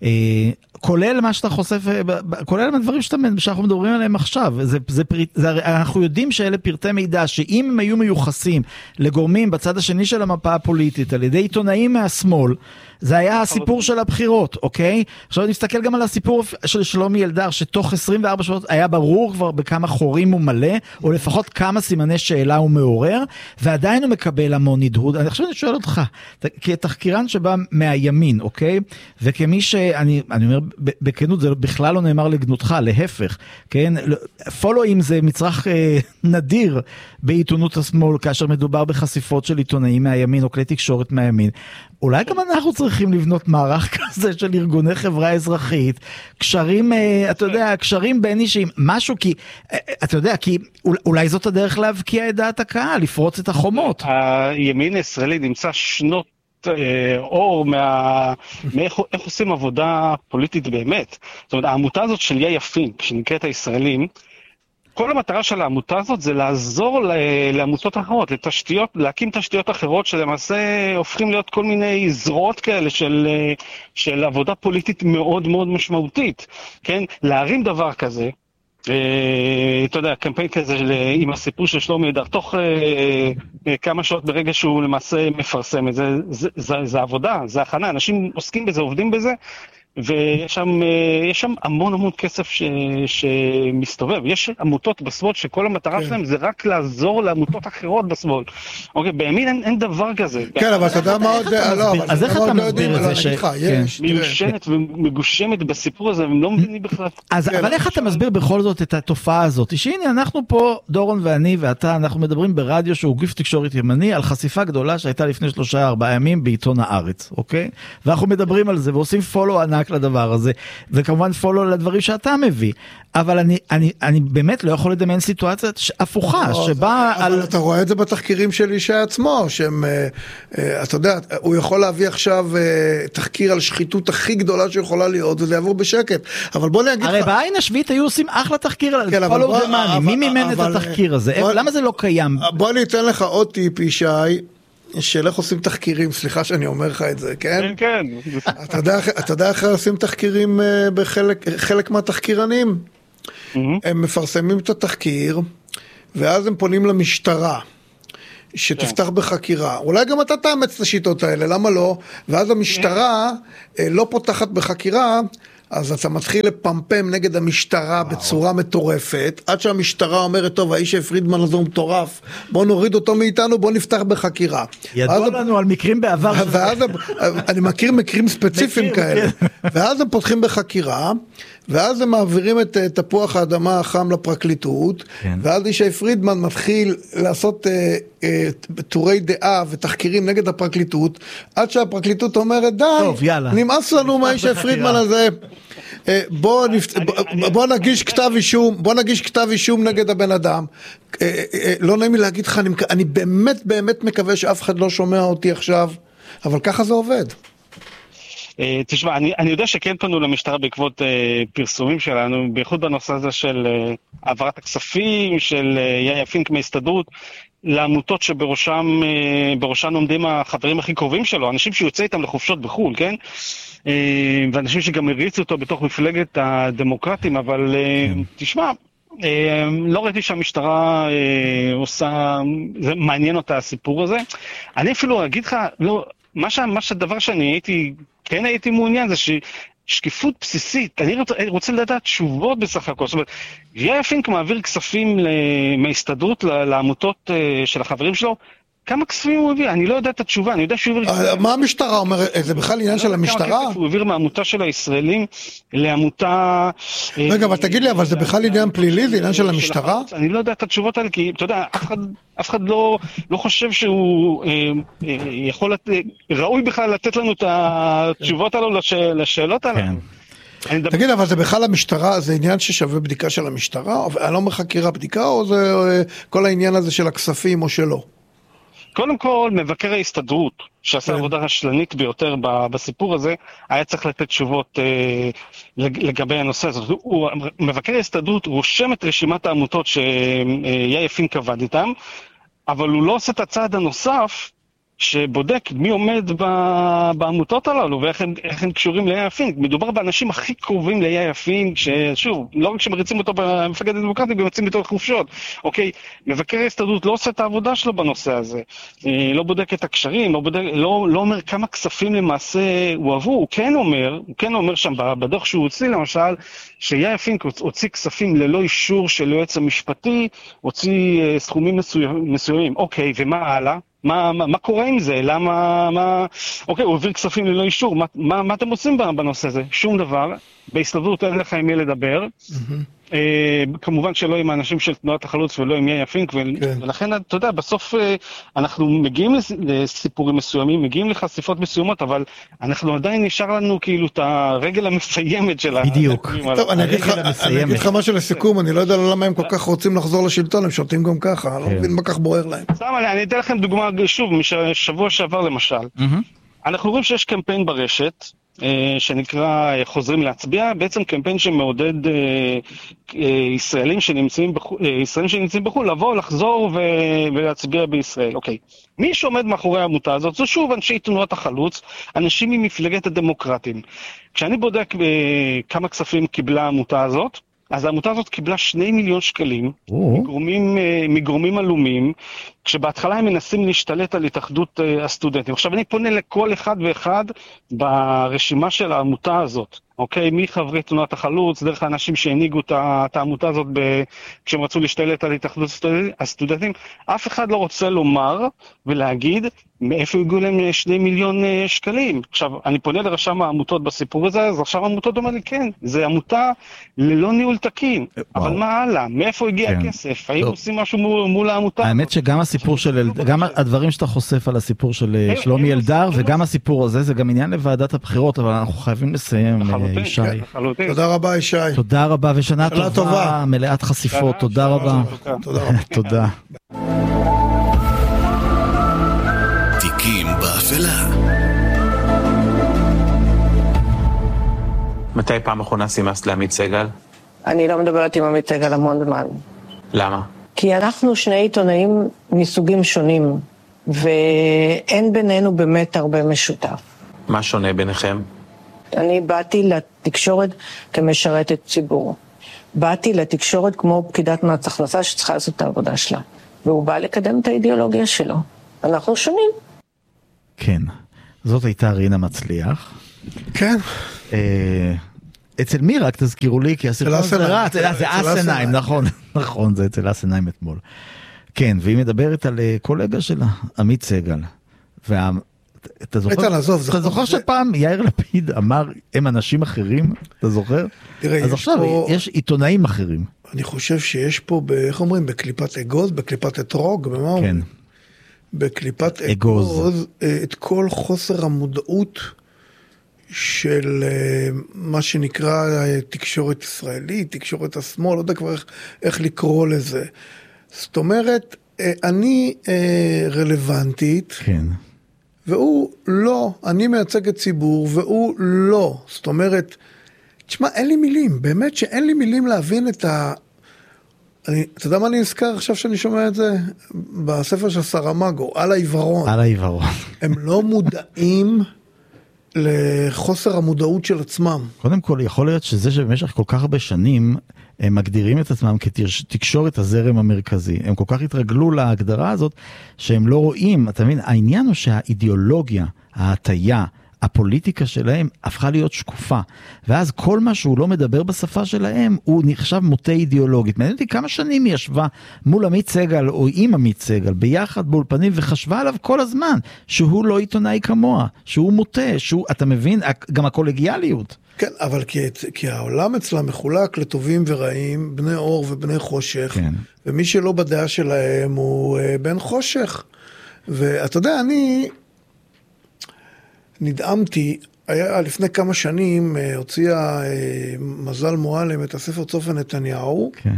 כולל מה שאתה חושף, כולל הדברים שאתה, שאנחנו מדברים עליהם עכשיו, זה, זה, זה, אנחנו יודעים שאלה פרטי מידע, שאם הם היו מיוחסים לגורמים בצד השני של המפה הפוליטית, על ידי עיתונאים מהשמאל, זה היה הסיפור של הבחירות, אוקיי? עכשיו נסתכל גם על הסיפור של שלומי אלדר, שתוך עשרים וארבע שעות היה ברור כבר בכמה חורים הוא מלא, או לפחות כמה סימני שאלה הוא מעורר, ועדיין הוא מקבל המון הדהוד. אני חושב שאני שואל אותך, כתחקירן שבא מהימין, אוקיי? וכמי שאני, אני אומר, בכנות, זה בכלל לא נאמר לגנותך, להפך, כן? פולואים זה מצרך אה, נדיר בעיתונות השמאל, כאשר מדובר בחשיפות של עיתונאים מהימין, או כלי תקשורת מהימין. אולי גם אנחנו צריכים לבנות מערך כזה של ארגוני חברה אזרחית, קשרים, אתה יודע, קשרים בין אישיים, משהו, כי, אתה יודע, כי אולי זאת הדרך להבקיע את דעת הקהל, לפרוץ את החומות. הימין הישראלי נמצא שנות אור מה... מאיך איך עושים עבודה פוליטית באמת. זאת אומרת, העמותה הזאת של יאיה פינק, שנקראת הישראלים, כל המטרה של העמותה הזאת זה לעזור לעמותות אחרות, לתשתיות, להקים תשתיות אחרות שלמעשה הופכים להיות כל מיני זרועות כאלה של, של עבודה פוליטית מאוד מאוד משמעותית. כן? להרים דבר כזה, אתה יודע, קמפיין כזה עם הסיפור של שלומי אלדר, תוך כמה שעות ברגע שהוא למעשה מפרסם את זה, זה, זה, זה עבודה, זה הכנה, אנשים עוסקים בזה, עובדים בזה, ויש שם, יש שם המון המון כסף ש, שמסתובב. יש עמותות בשמאל שכל המטרה כן. שלהם זה רק לעזור לעמותות אחרות בשמאל. אוקיי, בימין אין, אין דבר כזה. כן, אבל אתה יודע מה עוד... אז איך אתה מסביר את זה ש... מיושנת ומגושמת בסיפור הזה, הם לא מבינים בכלל. אבל איך אתה מסביר בכל זאת את התופעה הזאת? שהנה, אנחנו פה, דורון ואני ואתה, אנחנו מדברים ברדיו שהוא גוף תקשורת ימני, על חשיפה גדולה שהייתה לפני שלושה ארבעה ימים בעיתון הארץ, אוקיי? ואנחנו מדברים על זה ועושים פולו ענק ענק לדבר הזה, וכמובן פולו לדברים שאתה מביא, אבל אני, אני, אני באמת לא יכול לדמיין סיטואציה הפוכה, שבה... אבל על... אתה רואה את זה בתחקירים של ישי עצמו, שהם, אתה יודע, הוא יכול להביא עכשיו תחקיר על שחיתות הכי גדולה שיכולה להיות, וזה יעבור בשקט, אבל בוא נגיד... הרי בעין השביעית היו עושים אחלה תחקיר על זה, פולו דמאני, מי מימן את התחקיר הזה? למה זה לא קיים? בוא אני אתן לך עוד טיפ, ישי, של איך עושים תחקירים, סליחה שאני אומר לך את זה, כן? כן, כן. אתה יודע, אתה יודע איך עושים תחקירים בחלק, חלק מהתחקירנים? הם מפרסמים את התחקיר, ואז הם פונים למשטרה, שתפתח בחקירה. אולי גם אתה תאמץ את השיטות האלה, למה לא? ואז המשטרה לא פותחת בחקירה, אז אתה מתחיל לפמפם נגד המשטרה בצורה מטורפת, עד שהמשטרה אומרת, טוב, האיש פרידמן הזה הוא מטורף, בוא נוריד אותו מאיתנו, בוא נפתח בחקירה. ידוע לנו על מקרים בעבר. ואז אני מכיר מקרים ספציפיים כאלה. ואז הם פותחים בחקירה, ואז הם מעבירים את תפוח האדמה החם לפרקליטות, ואז אישי פרידמן מתחיל לעשות טורי דעה ותחקירים נגד הפרקליטות, עד שהפרקליטות אומרת, די, נמאס לנו מהאישי פרידמן הזה, בוא, נפת... בוא נגיש כתב אישום, בוא נגיש כתב אישום נגד הבן אדם. לא נעים לי להגיד לך, אני, אני באמת באמת מקווה שאף אחד לא שומע אותי עכשיו, אבל ככה זה עובד. תשמע, אני, אני יודע שכן פנו למשטרה בעקבות אה, פרסומים שלנו, בייחוד בנושא הזה של אה, העברת הכספים, של אה, יאיה פינק מההסתדרות, לעמותות שבראשם אה, בראשן עומדים החברים הכי קרובים שלו, אנשים שיוצא איתם לחופשות בחול, כן? אה, ואנשים שגם הריצו אותו בתוך מפלגת הדמוקרטים, אבל אה, תשמע, אה, לא ראיתי שהמשטרה אה, עושה, זה מעניין אותה הסיפור הזה. אני אפילו אגיד לך, לא, מה, ש, מה שהדבר שאני הייתי, כן הייתי מעוניין זה ששקיפות בסיסית, אני רוצה, רוצה לדעת תשובות בסך הכל, זאת אומרת, יאיה פינק מעביר כספים מההסתדרות לעמותות של החברים שלו, כמה כספים הוא הביא? אני לא יודע את התשובה, אני יודע שהוא העביר... מה המשטרה אומרת? זה בכלל עניין של המשטרה? כמה כסף הוא העביר מהעמותה של הישראלים לעמותה... רגע, אבל תגיד לי, אבל זה בכלל עניין פלילי? זה עניין של המשטרה? אני לא יודע את התשובות האלה, כי אתה יודע, אף אחד לא חושב שהוא יכול... ראוי בכלל לתת לנו את התשובות האלו לשאלות האלה. תגיד, אבל זה בכלל המשטרה, זה עניין ששווה בדיקה של המשטרה? אני לא אומר חקירה בדיקה, או זה כל העניין הזה של הכספים או שלא? קודם כל, מבקר ההסתדרות, שעשה עבודה רשלנית ביותר בסיפור הזה, היה צריך לתת תשובות אה, לגבי הנושא הזה. הוא, מבקר ההסתדרות רושם את רשימת העמותות שיאיה פינק עבד איתם, אבל הוא לא עושה את הצעד הנוסף, שבודק מי עומד בעמותות הללו, ואיך הם, איך הם קשורים ליאיה פינק. מדובר באנשים הכי קרובים ליאיה פינק, ששוב, לא רק שמריצים אותו במפלגת הדמוקרטית, גם יוצאים בתוך חופשות. אוקיי, מבקר ההסתדרות לא עושה את העבודה שלו בנושא הזה. לא בודק את הקשרים, לא, בודק, לא, לא אומר כמה כספים למעשה הוא עבור. הוא כן אומר, הוא כן אומר שם בדוח שהוא הוציא, למשל, שיאיה פינק הוציא כספים ללא אישור של יועץ המשפטי, הוציא סכומים מסוימים. מסוימים. אוקיי, ומה הלאה? מה, מה, מה קורה עם זה? למה, מה... אוקיי, הוא העביר כספים ללא אישור. מה, מה, מה אתם עושים בנושא הזה? שום דבר. בהסתדרות אין לך עם מי לדבר. Mm-hmm. אה, כמובן שלא עם האנשים של תנועת החלוץ ולא עם יאיה פינק, ו... כן. ולכן, אתה יודע, בסוף אה, אנחנו מגיעים לסיפורים מסוימים, מגיעים לחשיפות מסוימות, אבל אנחנו עדיין נשאר לנו כאילו את הרגל המסיימת של בדיוק. טוב, אני אגיד לך, אני אגיד לך משהו לסיכום, אני לא יודע למה הם כל כך רוצים לחזור לשלטון, הם שותים גם ככה, אני לא מבין מה כך בוער להם. סתם, אני אתן לכם דוגמה, שוב, משבוע שעבר למשל. אנחנו רואים שיש קמפיין ברשת, שנקרא חוזרים להצביע, בעצם קמפיין שמעודד ישראלים שנמצאים בחו"ל, ישראלים שנמצאים בחו"ל, לבוא, לחזור ולהצביע בישראל. אוקיי. מי שעומד מאחורי העמותה הזאת, זו שוב אנשי תנועת החלוץ, אנשים ממפלגת הדמוקרטים. כשאני בודק כמה כספים קיבלה העמותה הזאת, אז העמותה הזאת קיבלה שני מיליון שקלים מגורמים, מגורמים עלומים, כשבהתחלה הם מנסים להשתלט על התאחדות הסטודנטים. עכשיו אני פונה לכל אחד ואחד ברשימה של העמותה הזאת. אוקיי? מחברי תנועת החלוץ, דרך האנשים שהנהיגו את העמותה הזאת ב... כשהם רצו להשתלט על התאחדות הסטודנטים, אף אחד לא רוצה לומר ולהגיד מאיפה הגיעו להם שני מיליון שקלים. עכשיו, אני פונה לרשם העמותות בסיפור הזה, אז עכשיו העמותות אומר לי, כן, זה עמותה ללא ניהול תקין. וואו. אבל מה הלאה? מאיפה הגיע כן. הכסף? האם עושים משהו מול, מול העמותה? האמת שגם הסיפור של, גם הדברים שאתה חושף על הסיפור של שלומי אלדר, וגם הסיפור הזה, זה גם עניין לוועדת הבחירות, אבל אנחנו חייבים לסיים, ישי. תודה רבה, ישי. תודה רבה, ושנה טובה, מלאת חשיפות. תודה רבה. תודה רבה. תודה. תיקים באפלה. מתי פעם אחרונה סימסת לעמית סגל? אני לא מדברת עם עמית סגל המון זמן. למה? כי אנחנו שני עיתונאים מסוגים שונים, ואין בינינו באמת הרבה משותף. מה שונה ביניכם? אני באתי לתקשורת כמשרתת ציבור. באתי לתקשורת כמו פקידת מס הכנסה שצריכה לעשות את העבודה שלה. והוא בא לקדם את האידיאולוגיה שלו. אנחנו שונים. כן. זאת הייתה רינה מצליח. כן. אצל מי רק תזכירו לי, כי הסרטון זה רע. זה אסנהיים, נכון. נכון, זה אצל אסנהיים אתמול. כן, והיא מדברת על קולגה שלה, עמית סגל. וה... אתה זוכר, אתה זוכר שפעם יאיר לפיד אמר, הם אנשים אחרים? אתה זוכר? אז עכשיו יש עיתונאים אחרים. אני חושב שיש פה, איך אומרים, בקליפת אגוז, בקליפת אתרוג, במה אומרים? בקליפת אגוז, את כל חוסר המודעות של מה שנקרא תקשורת ישראלית, תקשורת השמאל, לא יודע כבר איך לקרוא לזה. זאת אומרת, אני רלוונטית, כן. והוא לא, אני מייצג את ציבור, והוא לא. זאת אומרת, תשמע, אין לי מילים, באמת שאין לי מילים להבין את ה... אני, אתה יודע מה אני נזכר עכשיו שאני שומע את זה? בספר של סרמגו, על העיוורון. על העיוורון. הם לא מודעים לחוסר המודעות של עצמם. קודם כל, יכול להיות שזה שבמשך כל כך הרבה שנים, הם מגדירים את עצמם כתקשורת הזרם המרכזי. הם כל כך התרגלו להגדרה הזאת, שהם לא רואים, אתה מבין, העניין הוא שהאידיאולוגיה, ההטיה, הפוליטיקה שלהם הפכה להיות שקופה, ואז כל מה שהוא לא מדבר בשפה שלהם, הוא נחשב מוטה אידיאולוגית. מעניין אותי כמה שנים היא ישבה מול עמית סגל, או עם עמית סגל, ביחד באולפנים, וחשבה עליו כל הזמן, שהוא לא עיתונאי כמוה, שהוא מוטה, שהוא, אתה מבין, גם הקולגיאליות. כן, אבל כי, כי העולם אצלה מחולק לטובים ורעים, בני אור ובני חושך, כן. ומי שלא בדעה שלהם הוא uh, בן חושך. ואתה יודע, אני... נדאמתי, היה לפני כמה שנים, הוציאה מזל מועלם את הספר צופן נתניהו, כן.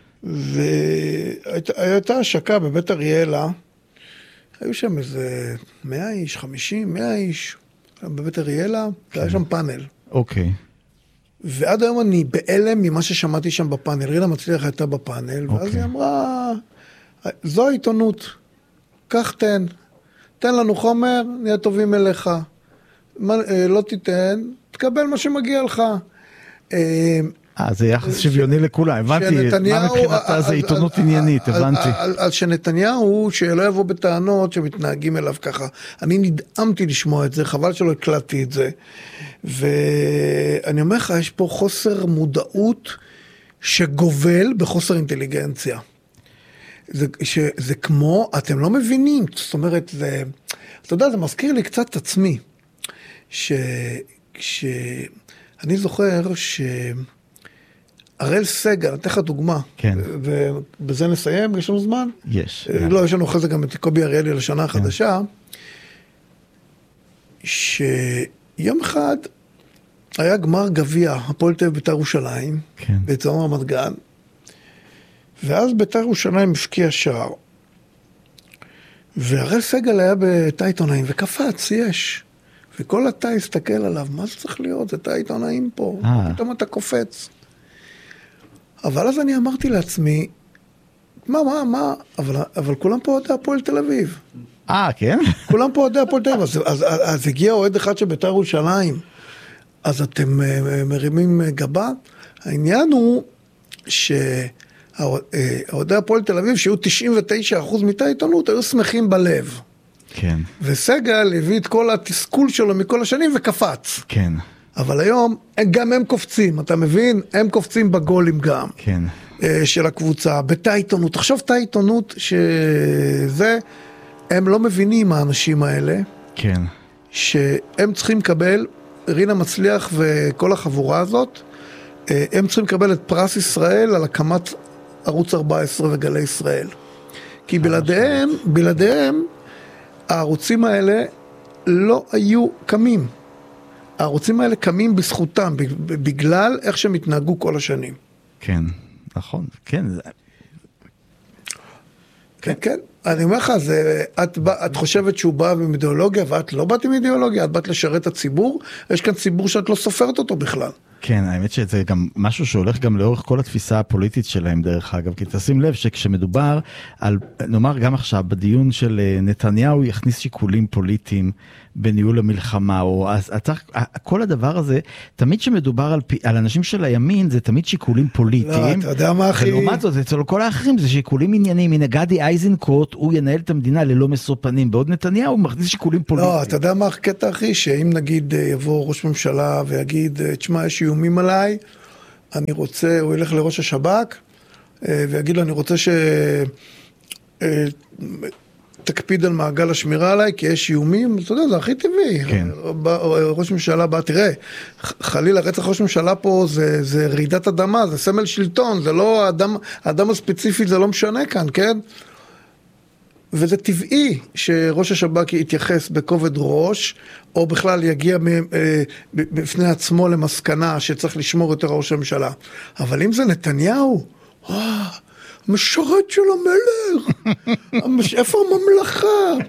והייתה השקה בבית אריאלה, היו שם איזה מאה איש, חמישים, מאה איש, בבית אריאלה, כן. היה שם פאנל. אוקיי. ועד היום אני באלם ממה ששמעתי שם בפאנל, רינה מצליח הייתה בפאנל, אוקיי. ואז היא אמרה, זו העיתונות, קח תן, תן לנו חומר, נהיה טובים אליך. לא תיתן, תקבל מה שמגיע לך. אה, זה יחס שוויוני לכולם, הבנתי, מה מבחינתה זה עיתונות עניינית, הבנתי. על שנתניהו, שלא יבוא בטענות שמתנהגים אליו ככה. אני נדאמתי לשמוע את זה, חבל שלא הקלטתי את זה. ואני אומר לך, יש פה חוסר מודעות שגובל בחוסר אינטליגנציה. זה, זה כמו, אתם לא מבינים, זאת אומרת, זה, אתה יודע, זה מזכיר לי קצת את עצמי. ש... שאני זוכר שהראל סגל, אני אתן לך דוגמה, כן. ובזה נסיים, יש לנו זמן? יש. לא, יש לנו אחרי זה גם את קובי אריאלי לשנה החדשה, שיום אחד היה גמר גביע, הפועל תל אביב בית"ר ירושלים, כן. באצטדיון רמת גן, ואז בית"ר ירושלים הפקיע שער, והראל סגל היה בתא עיתונאים, וקפץ, יש. וכל התא הסתכל עליו, מה זה צריך להיות? זה תא עיתונאים פה, פתאום אתה קופץ. אבל אז אני אמרתי לעצמי, מה, מה, מה, אבל, אבל כולם פה אוהדי הפועל תל אביב. אה, כן? כולם פה אוהדי הפועל תל אביב, אז, אז, אז, אז הגיע אוהד אחד של בית"ר ירושלים, אז אתם מרימים גבה. העניין הוא שהאוהדי הפועל תל אביב, שהיו תשעים ותשעה אחוז מתא עיתונות, היו שמחים בלב. כן. וסגל הביא את כל התסכול שלו מכל השנים וקפץ. כן. אבל היום גם הם קופצים, אתה מבין? הם קופצים בגולים גם. כן. של הקבוצה, בתא עיתונות. תחשוב תא עיתונות שזה, הם לא מבינים האנשים האלה. כן. שהם צריכים לקבל, רינה מצליח וכל החבורה הזאת, הם צריכים לקבל את פרס ישראל על הקמת ערוץ ארבע עשרה וגלי ישראל. כי בלעדיהם, בלעדיהם, הערוצים האלה לא היו קמים. הערוצים האלה קמים בזכותם, בגלל איך שהם התנהגו כל השנים. כן, נכון, כן. כן, כן. אני אומר לך, זה, את, את חושבת שהוא בא עם אידיאולוגיה, ואת לא באת עם אידיאולוגיה, את באת לשרת את הציבור, יש כאן ציבור שאת לא סופרת אותו בכלל. כן, האמת שזה גם משהו שהולך גם לאורך כל התפיסה הפוליטית שלהם דרך אגב, כי תשים לב שכשמדובר על, נאמר גם עכשיו, בדיון של נתניהו יכניס שיקולים פוליטיים בניהול המלחמה, או אז, כל הדבר הזה, תמיד שמדובר על, על אנשים של הימין, זה תמיד שיקולים פוליטיים. לא, אתה יודע מה הכי... ולעומת זאת, אצל כל האחרים זה שיקולים ענייניים, הנה גדי איזנקוט, הוא ינהל את המדינה ללא משוא פנים, בעוד נתניהו הוא מכניס שיקולים פוליטיים. לא, אתה יודע מה הקטע הכי, שאם נגיד יבוא ראש ממשלה ויגיד, תשמע, יש איומים עליי, אני רוצה, הוא ילך לראש השב"כ, ויגיד לו, אני רוצה ש... תקפיד על מעגל השמירה עליי, כי יש איומים, אתה יודע, זה הכי טבעי. כן. ראש ממשלה בא, תראה, חלילה, רצח ראש ממשלה פה זה, זה רעידת אדמה, זה סמל שלטון, זה לא, האדם, האדם הספציפי זה לא משנה כאן, כן? וזה טבעי שראש השב"כ יתייחס בכובד ראש, או בכלל יגיע בפני עצמו למסקנה שצריך לשמור יותר ראש הממשלה. אבל אם זה נתניהו, וואו, המשרת של המלך, איפה הממלכה?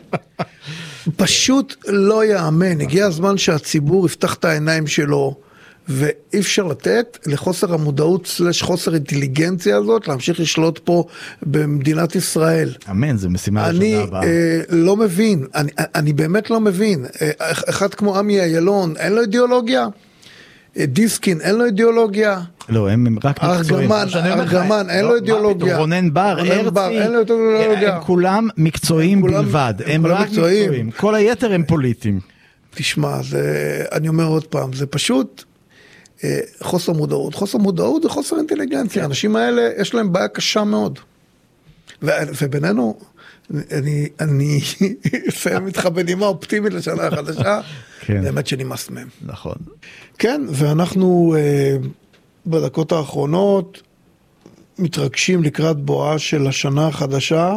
פשוט לא יאמן, הגיע הזמן שהציבור יפתח את העיניים שלו, ואי אפשר לתת לחוסר המודעות סלש חוסר אינטליגנציה הזאת, להמשיך לשלוט פה במדינת ישראל. אמן, זה משימה אני לשנה הבאה. אה, לא מבין, אני, אני באמת לא מבין, אה, אחד כמו עמי איילון, אין לו אידיאולוגיה? דיסקין, אין לו אידיאולוגיה? לא, הם רק מקצועים. ארגמן, ארגמן, אין לו אידיאולוגיה. רונן בר, הרצי, אין לו אידיאולוגיה. הם כולם מקצועיים בלבד, הם רק מקצועיים. כל היתר הם פוליטיים. תשמע, אני אומר עוד פעם, זה פשוט חוסר מודעות. חוסר מודעות זה חוסר אינטליגנציה. האנשים האלה, יש להם בעיה קשה מאוד. ובינינו, אני, אני אסיים איתך בנימה אופטימית לשנה החדשה, באמת שנמאס מהם. נכון. כן, ואנחנו בדקות האחרונות מתרגשים לקראת בואה של השנה החדשה,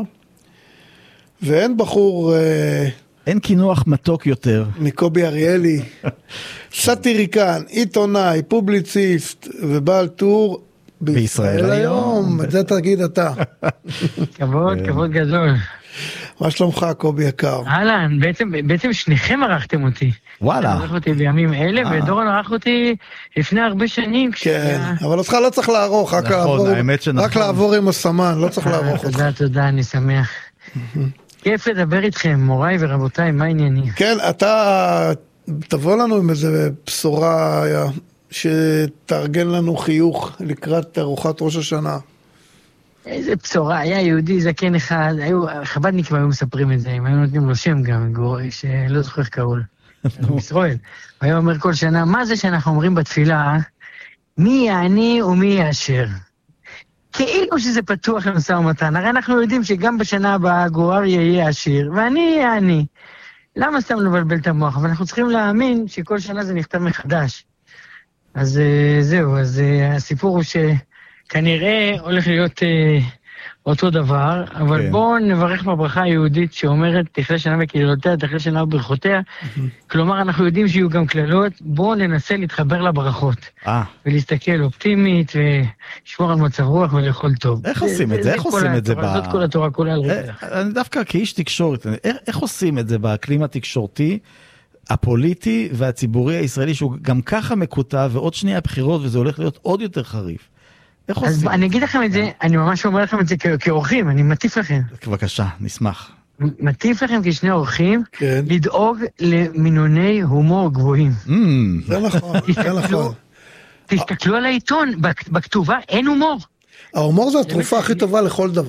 ואין בחור... אין כינוח מתוק יותר. מקובי אריאלי, סאטיריקן, עיתונאי, פובליציסט ובעל טור בישראל היום. את זה תגיד אתה. כבוד, כבוד גדול. מה שלומך, קובי יקר? אהלן, בעצם, בעצם שניכם ערכתם אותי. וואלה. ערך אותי בימים אלה, ודורון ערך אותי לפני הרבה שנים. כן, אבל אותך לא צריך לערוך, רק לעבור, רק לעבור עם הסמן, לא צריך לערוך אותך. תודה, תודה, אני שמח. כיף לדבר איתכם, מוריי ורבותיי, מה העניינים? כן, אתה תבוא לנו עם איזה בשורה שתארגן לנו חיוך לקראת ארוחת ראש השנה. איזה בשורה, היה יהודי זקן אחד, היו, חב"דניקים היו מספרים את זה, הם היו נותנים לו שם גם, שלא זוכר איך קראו לו, ישראל. הוא היה אומר כל שנה, מה זה שאנחנו אומרים בתפילה, מי יעני ומי יאשר? כאילו שזה פתוח למשא ומתן, הרי אנחנו יודעים שגם בשנה הבאה גורר יהיה עשיר, ואני אהיה עני. למה סתם לבלבל את המוח? אבל אנחנו צריכים להאמין שכל שנה זה נכתב מחדש. אז זהו, אז הסיפור הוא שכנראה הולך להיות אותו דבר, אבל כן. בואו נברך בברכה היהודית שאומרת, תכלה שנה בקללותיה, תכלה שנה בברכותיה. כלומר, אנחנו יודעים שיהיו גם כללות, בואו ננסה להתחבר לברכות. אה. ולהסתכל אופטימית, ולשמור על מצב רוח ולאכול טוב. איך עושים את זה? איך עושים את זה? זאת כל התורה כולה על רצח. אני דווקא כאיש תקשורת, איך עושים את זה באקלים התקשורתי, הפוליטי והציבורי הישראלי, שהוא גם ככה מקוטע, ועוד שנייה הבחירות, וזה הולך להיות עוד יותר חריף. אז אני אגיד לכם את זה, אני ממש אומר לכם את זה כאורחים, אני מטיף לכם. בבקשה, נשמח. מטיף לכם כשני אורחים, לדאוג למינוני הומור גבוהים. זה נכון, זה נכון. תסתכלו על העיתון, בכתובה אין הומור. ההומור זה התרופה הכי טובה לכל דבר.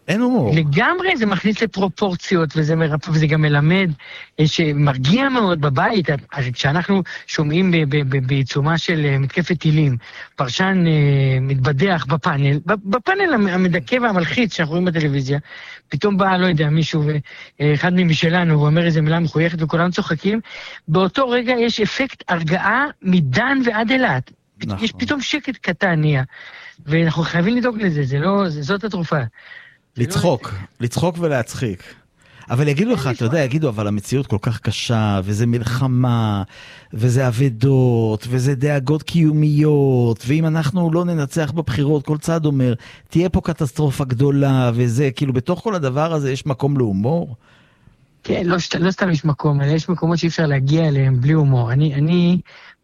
אין הומור. לגמרי, זה מכניס לפרופורציות, וזה מרפא, וזה גם מלמד, שמרגיע מאוד בבית, כשאנחנו שומעים בעיצומה של מתקפת טילים, פרשן מתבדח בפאנל, בפאנל המדכא והמלחיץ שאנחנו רואים בטלוויזיה, פתאום בא, לא יודע, מישהו, אחד ממשלנו, הוא אומר איזה מילה מחויכת וכולם צוחקים, באותו רגע יש אפקט הרגעה מדן ועד אילת. נכון. יש פתאום שקט קטן נהיה, ואנחנו חייבים לדאוג לזה, זה לא, זאת התרופה. לצחוק, לצחוק ולהצחיק. אבל יגידו לך, אתה יודע, יגידו, אבל המציאות כל כך קשה, וזה מלחמה, וזה עבדות, וזה דאגות קיומיות, ואם אנחנו לא ננצח בבחירות, כל צד אומר, תהיה פה קטסטרופה גדולה, וזה, כאילו, בתוך כל הדבר הזה יש מקום להומור? כן, לא, לא סתם יש מקום, אלא יש מקומות שאי אפשר להגיע אליהם בלי הומור. אני, אני,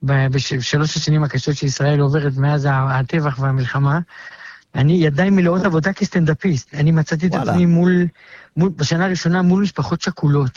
בשלוש השנים הקשות שישראל עוברת מאז הטבח והמלחמה, אני ידיים מלאות עבודה כסטנדאפיסט. אני מצאתי את עצמי מול, מול, בשנה הראשונה מול משפחות שקולות.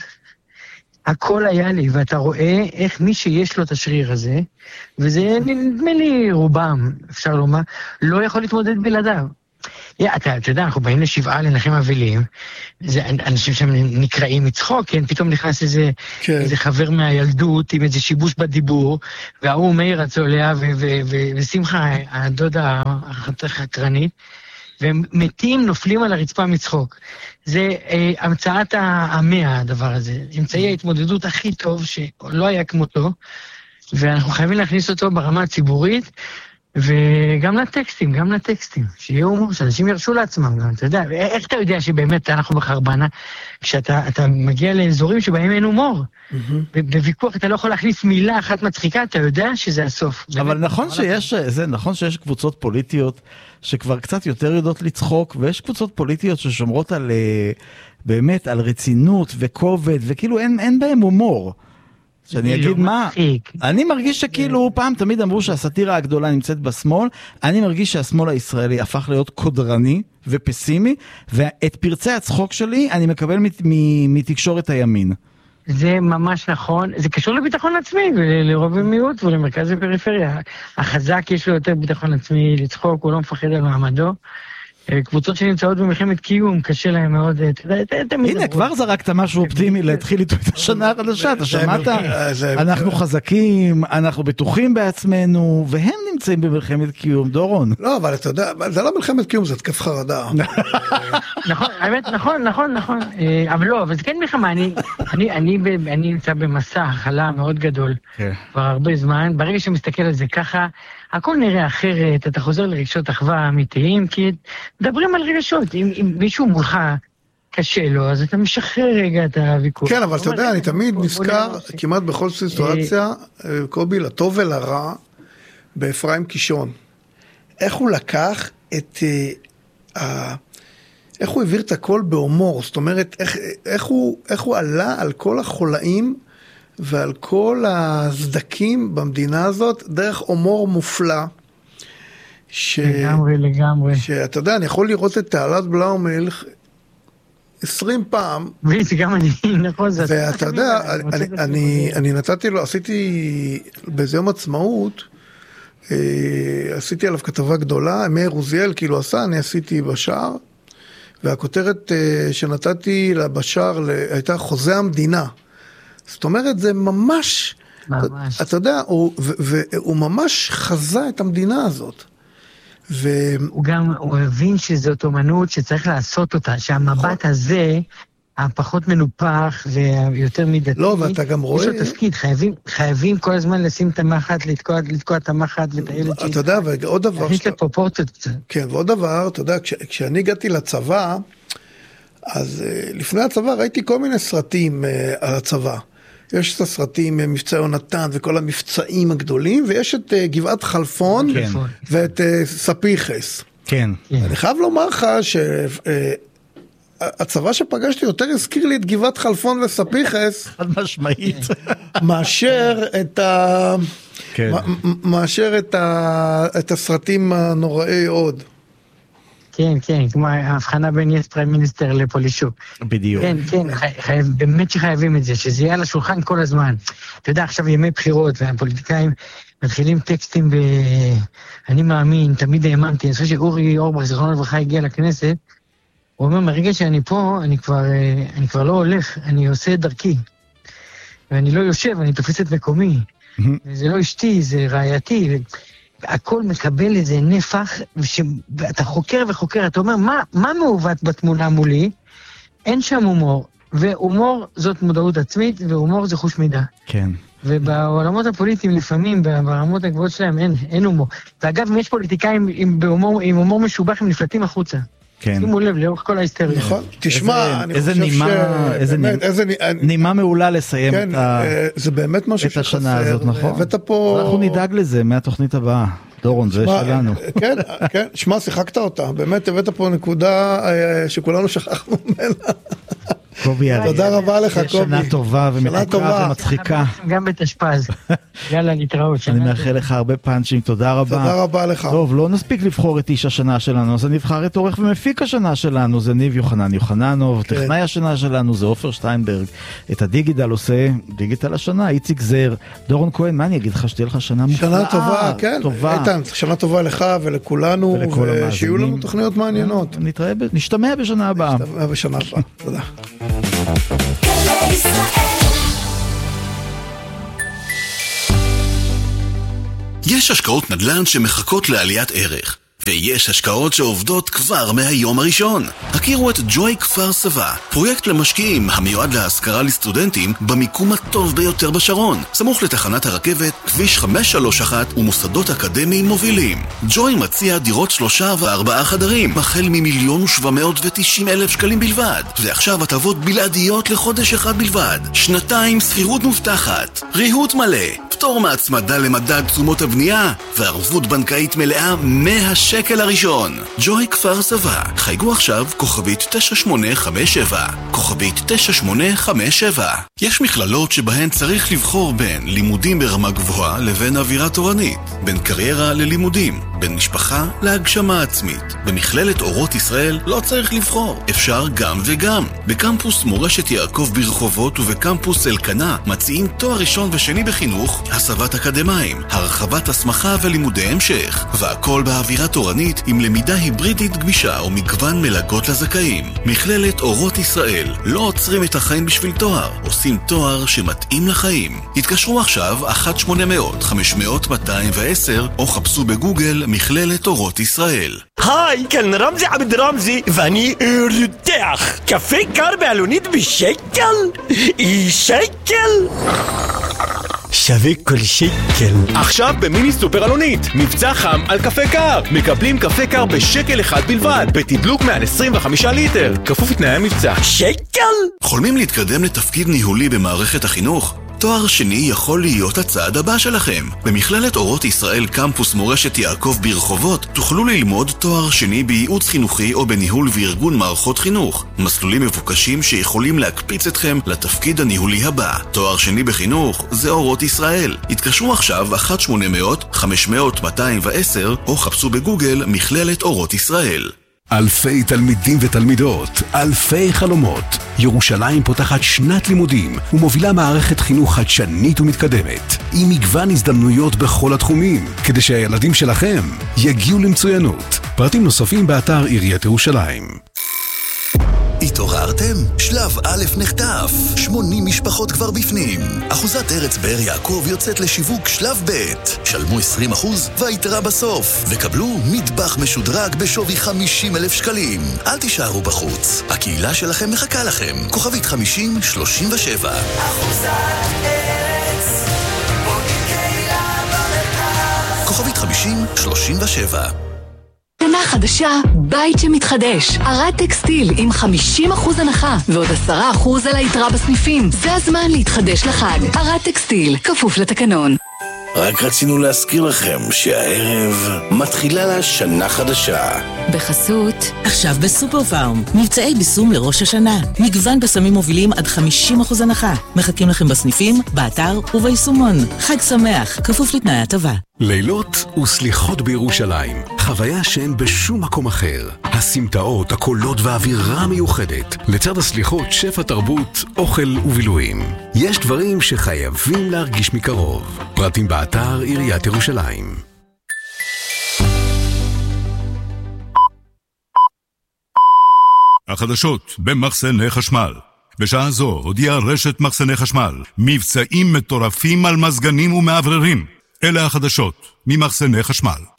הכל היה לי, ואתה רואה איך מי שיש לו את השריר הזה, וזה נדמה לי רובם, אפשר לומר, לא יכול להתמודד בלעדיו. Yeah, אתה, אתה יודע, אנחנו באים לשבעה לנחם אבלים, זה, אנשים שם נקראים מצחוק, כן? פתאום נכנס איזה, כן. איזה חבר מהילדות עם איזה שיבוש בדיבור, והוא מאיר הצולע ו- ו- ו- ושמחה, הדודה החקרנית, והם מתים, נופלים על הרצפה מצחוק. זה אה, המצאת המאה, הדבר הזה. אמצעי ההתמודדות הכי טוב שלא היה כמותו, ואנחנו חייבים להכניס אותו ברמה הציבורית, וגם לטקסטים, גם לטקסטים, שיהיה הומור, שאנשים ירשו לעצמם גם, אתה יודע, איך אתה יודע שבאמת אנחנו בחרבנה, כשאתה אתה מגיע לאזורים שבהם אין הומור, בוויכוח אתה לא יכול להכניס מילה אחת מצחיקה, אתה יודע שזה הסוף. אבל נכון שיש, זה נכון שיש קבוצות פוליטיות שכבר קצת יותר יודעות לצחוק, ויש קבוצות פוליטיות ששומרות על, באמת, על רצינות וכובד, וכאילו אין, אין בהם הומור. שאני אגיד מה, אני מרגיש שכאילו פעם תמיד אמרו שהסאטירה הגדולה נמצאת בשמאל, אני מרגיש שהשמאל הישראלי הפך להיות קודרני ופסימי, ואת פרצי הצחוק שלי אני מקבל מתקשורת הימין. זה ממש נכון, זה קשור לביטחון עצמי, ולרוב המיעוט ולמרכז ופריפריה. החזק יש לו יותר ביטחון עצמי לצחוק, הוא לא מפחד על מעמדו. קבוצות שנמצאות במלחמת קיום, קשה להם מאוד, הנה, כבר זרקת משהו אופטימי להתחיל איתו את השנה החדשה, אתה שמעת? אנחנו חזקים, אנחנו בטוחים בעצמנו, והם נמצאים במלחמת קיום, דורון. לא, אבל אתה יודע, זה לא מלחמת קיום, זה תקף חרדה. נכון, האמת, נכון, נכון, נכון, אבל לא, אבל זה כן מלחמה, אני נמצא במסע החלה מאוד גדול, כבר הרבה זמן, ברגע שמסתכל על זה ככה, הכל נראה אחרת, אתה חוזר לרגשות אחווה אמיתיים, כי מדברים על רגשות, אם, אם מישהו מולך קשה לו, אז אתה משחרר רגע את הוויכוח. כן, אבל אתה יודע, אני תמיד נזכר, כמעט בכל סיטואציה, קובי, לטוב ולרע, באפרים קישון. איך הוא לקח את, איך הוא העביר את הכל בהומור, זאת אומרת, איך, איך, הוא, איך הוא עלה על כל החולאים, ועל כל הסדקים במדינה הזאת, דרך הומור מופלא. ש... לגמרי, לגמרי. שאתה יודע, אני יכול לראות את תעלת בלאומילך עשרים פעם. וזה גם אני, נכון, זה... ואתה יודע, אני, אני, אני נתתי לו, עשיתי באיזה יום עצמאות, עשיתי עליו כתבה גדולה, מאיר עוזיאל כאילו עשה, אני עשיתי בשער, והכותרת שנתתי לה בשער הייתה חוזה המדינה. זאת אומרת, זה ממש, ממש. אתה יודע, הוא, והוא ממש חזה את המדינה הזאת. ו... הוא גם, הוא הבין שזאת אומנות שצריך לעשות אותה, שהמבט הזה, הפחות מנופח ויותר מידתי, לא, ואתה גם רואה... יש לו תפקיד, חייבים, חייבים כל הזמן לשים את המחט, לתקוע, לתקוע את המחט ואת הילד אתה יודע, ועוד דבר... להכניס לפרופורציות קצת. כן, ועוד דבר, אתה יודע, כש, כשאני הגעתי לצבא, אז לפני הצבא ראיתי כל מיני סרטים על הצבא. יש את הסרטים מבצע יונתן וכל המבצעים הגדולים, ויש את גבעת חלפון כן. ואת ספיחס. כן. אני חייב לומר לך שהצבא שפגשתי יותר הזכיר לי את גבעת חלפון וספיחס. חד משמעית. מאשר את ה... כן. מאשר את ה... את הסרטים הנוראי עוד. כן, כן, כמו ההבחנה בין יס פריים מיניסטר לפולישוק. בדיוק. כן, כן, חייב, באמת שחייבים את זה, שזה יהיה על השולחן כל הזמן. אתה יודע, עכשיו ימי בחירות, והפוליטיקאים מתחילים טקסטים ב... אני מאמין, תמיד האמנתי, אני חושב שאורי אורבך, זכרונו לברכה, הגיע לכנסת, הוא אומר, מרגע שאני פה, אני כבר, אני כבר לא הולך, אני עושה את דרכי. ואני לא יושב, אני תופס את מקומי. זה לא אשתי, זה רעייתי. הכל מקבל איזה נפח, ואתה חוקר וחוקר, אתה אומר, מה, מה מעוות בתמונה מולי? אין שם הומור. והומור זאת מודעות עצמית, והומור זה חוש מידע. כן. ובעולמות הפוליטיים לפעמים, ברמות הגבוהות שלהם, אין, אין הומור. ואגב, אם יש פוליטיקאים עם, בהומור, עם הומור משובח, הם נפלטים החוצה. כן. שימו לב, לאורך כל ההיסטריה. נכון. תשמע, אני חושב ש... איזה נימה מעולה לסיים את השנה הזאת, נכון? אנחנו נדאג לזה מהתוכנית הבאה. דורון, זה שלנו. כן, כן. שמע, שיחקת אותה. באמת הבאת פה נקודה שכולנו שכחנו ממנה. קובי, תודה רבה לך, קובי. שנה טובה ומתוקה ומצחיקה. גם בתשפ"ז. יאללה, נתראות. אני מאחל לך הרבה פאנצ'ים, תודה רבה. תודה רבה לך. טוב, לא נספיק לבחור את איש השנה שלנו, אז אני אבחר את עורך ומפיק השנה שלנו, זה ניב יוחנן יוחננוב, טכנאי השנה שלנו זה עופר שטיינברג, את הדיגיטל עושה, דיגיטל השנה, איציק זר, דורון כהן, מה אני אגיד לך, שתהיה לך שנה מופלאה. שנה טובה, כן. איתן, שנה טובה לך ולכולנו, ושיהיו לנו תוכניות מעניינות. נתראה, נשתמע בשנה הבאה. נשתמע בשנה הבאה, תודה. יש השקעות נדל"ן שמחכות לעליית ערך, ויש השקעות שעובדות כבר מהיום הראשון. הכירו את ג'וי כפר סבא, פרויקט למשקיעים המיועד להשכרה לסטודנטים במיקום הטוב ביותר בשרון, סמוך לתחנת הרכבת, כביש חמש שלוש אחת ומוסדות אקדמיים מובילים. ג'וי מציע דירות שלושה וארבעה חדרים, החל ממיליון ושבע מאות ותשעים אלף שקלים בלבד, ועכשיו הטבות בלעדיות לחודש אחד בלבד, שנתיים סחירות מובטחת, ריהוט מלא, פטור מהצמדה למדד תשומות הבנייה, וערבות בנקאית מלאה מהשקל הראשון. ג'וי כפר סבא, חייגו עכשיו כוכבית תשע שמונה חמש שבע, כוכבית תשע שמונה חמש שבע. יש מכללות שבהן צריך לבחור בין לימודים ברמה גבוהה לבין אווירה תורנית, בין קריירה ללימודים, בין משפחה להגשמה עצמית. במכללת אורות ישראל לא צריך לבחור, אפשר גם וגם. בקמפוס מורשת יעקב ברחובות ובקמפוס אלקנה מציעים תואר ראשון ושני בחינוך, הסבת אקדמיים, הרחבת הסמכה ולימודי המשך, והכל באווירה תורנית עם למידה היברידית גמישה ומגוון מלגות לזכאים. מכללת אורות ישראל, לא עוצרים את החיים בשביל תואר, עושים תואר שמתאים לחיים. התקשרו עכשיו אחת שמונה אפס אפס חמש אפס אפס מאתיים ועשר או חפשו בגוגל מכללת אורות ישראל. היי, כאן רמזי עבד רמזי ואני רותח. קפה קר בעלונית בשקל? שקל? שווה כל שקל. עכשיו במיני סופר אלונית, מבצע חם על קפה קר. מקבלים קפה קר בשקל אחד בלבד, בתדלוק מעל עשרים וחמישה ליטר, כפוף לתנאי המבצע. שקל? חולמים להתקדם לתפקיד ניהולי במערכת החינוך? תואר שני יכול להיות הצעד הבא שלכם. במכללת אורות ישראל קמפוס מורשת יעקב ברחובות תוכלו ללמוד תואר שני בייעוץ חינוכי או בניהול וארגון מערכות חינוך. מסלולים מבוקשים שיכולים להקפיץ אתכם לתפקיד הניהולי הבא. תואר שני בחינוך זה אורות ישראל. התקשרו עכשיו אחת שמונה אפס אפס חמש אפס אפס מאתיים ועשר או חפשו בגוגל מכללת אורות ישראל. אלפי תלמידים ותלמידות, אלפי חלומות. ירושלים פותחת שנת לימודים ומובילה מערכת חינוך חדשנית ומתקדמת, עם מגוון הזדמנויות בכל התחומים, כדי שהילדים שלכם יגיעו למצוינות. פרטים נוספים באתר עיריית ירושלים. התעוררתם? שלב א' נחטף. שמונים משפחות כבר בפנים. אחוזת ארץ באר יעקב יוצאת לשיווק שלב ב'. שלמו עשרים אחוז והיתרה בסוף. וקבלו מטבח משודרג בשווי חמישים אלף שקלים. אל תישארו בחוץ. הקהילה שלכם מחכה לכם. כוכבית חמישים שלושים ושבע. אחוזת ארץ. קהילה במרכז. כוכבית חמישים שלושים ושבע. שנה חדשה, בית שמתחדש. ארד טקסטיל עם חמישים אחוז הנחה ועוד עשרה אחוז על היתרה בסניפים. זה הזמן להתחדש לחג. ארד טקסטיל, כפוף לתקנון. רק רצינו להזכיר לכם שהערב מתחילה לה שנה חדשה. בחסות, עכשיו בסופר פארם, מבצעי ביסום לראש השנה. מגוון בסמים מובילים עד חמישים אחוז הנחה. מחכים לכם בסניפים, באתר וביישומון. חג שמח, כפוף לתנאי הטבה. לילות וסליחות בירושלים, חוויה שאין בשום מקום אחר. הסמטאות, הקולות והאווירה מיוחדת. לצד הסליחות, שפע תרבות, אוכל ובילויים. יש דברים שחייבים להרגיש מקרוב. פרטים באתר עיריית ירושלים. החדשות במחסני חשמל. בשעה זו הודיעה רשת מחסני חשמל מבצעים מטורפים על מזגנים ומעבררים. אלה החדשות ממחסני חשמל.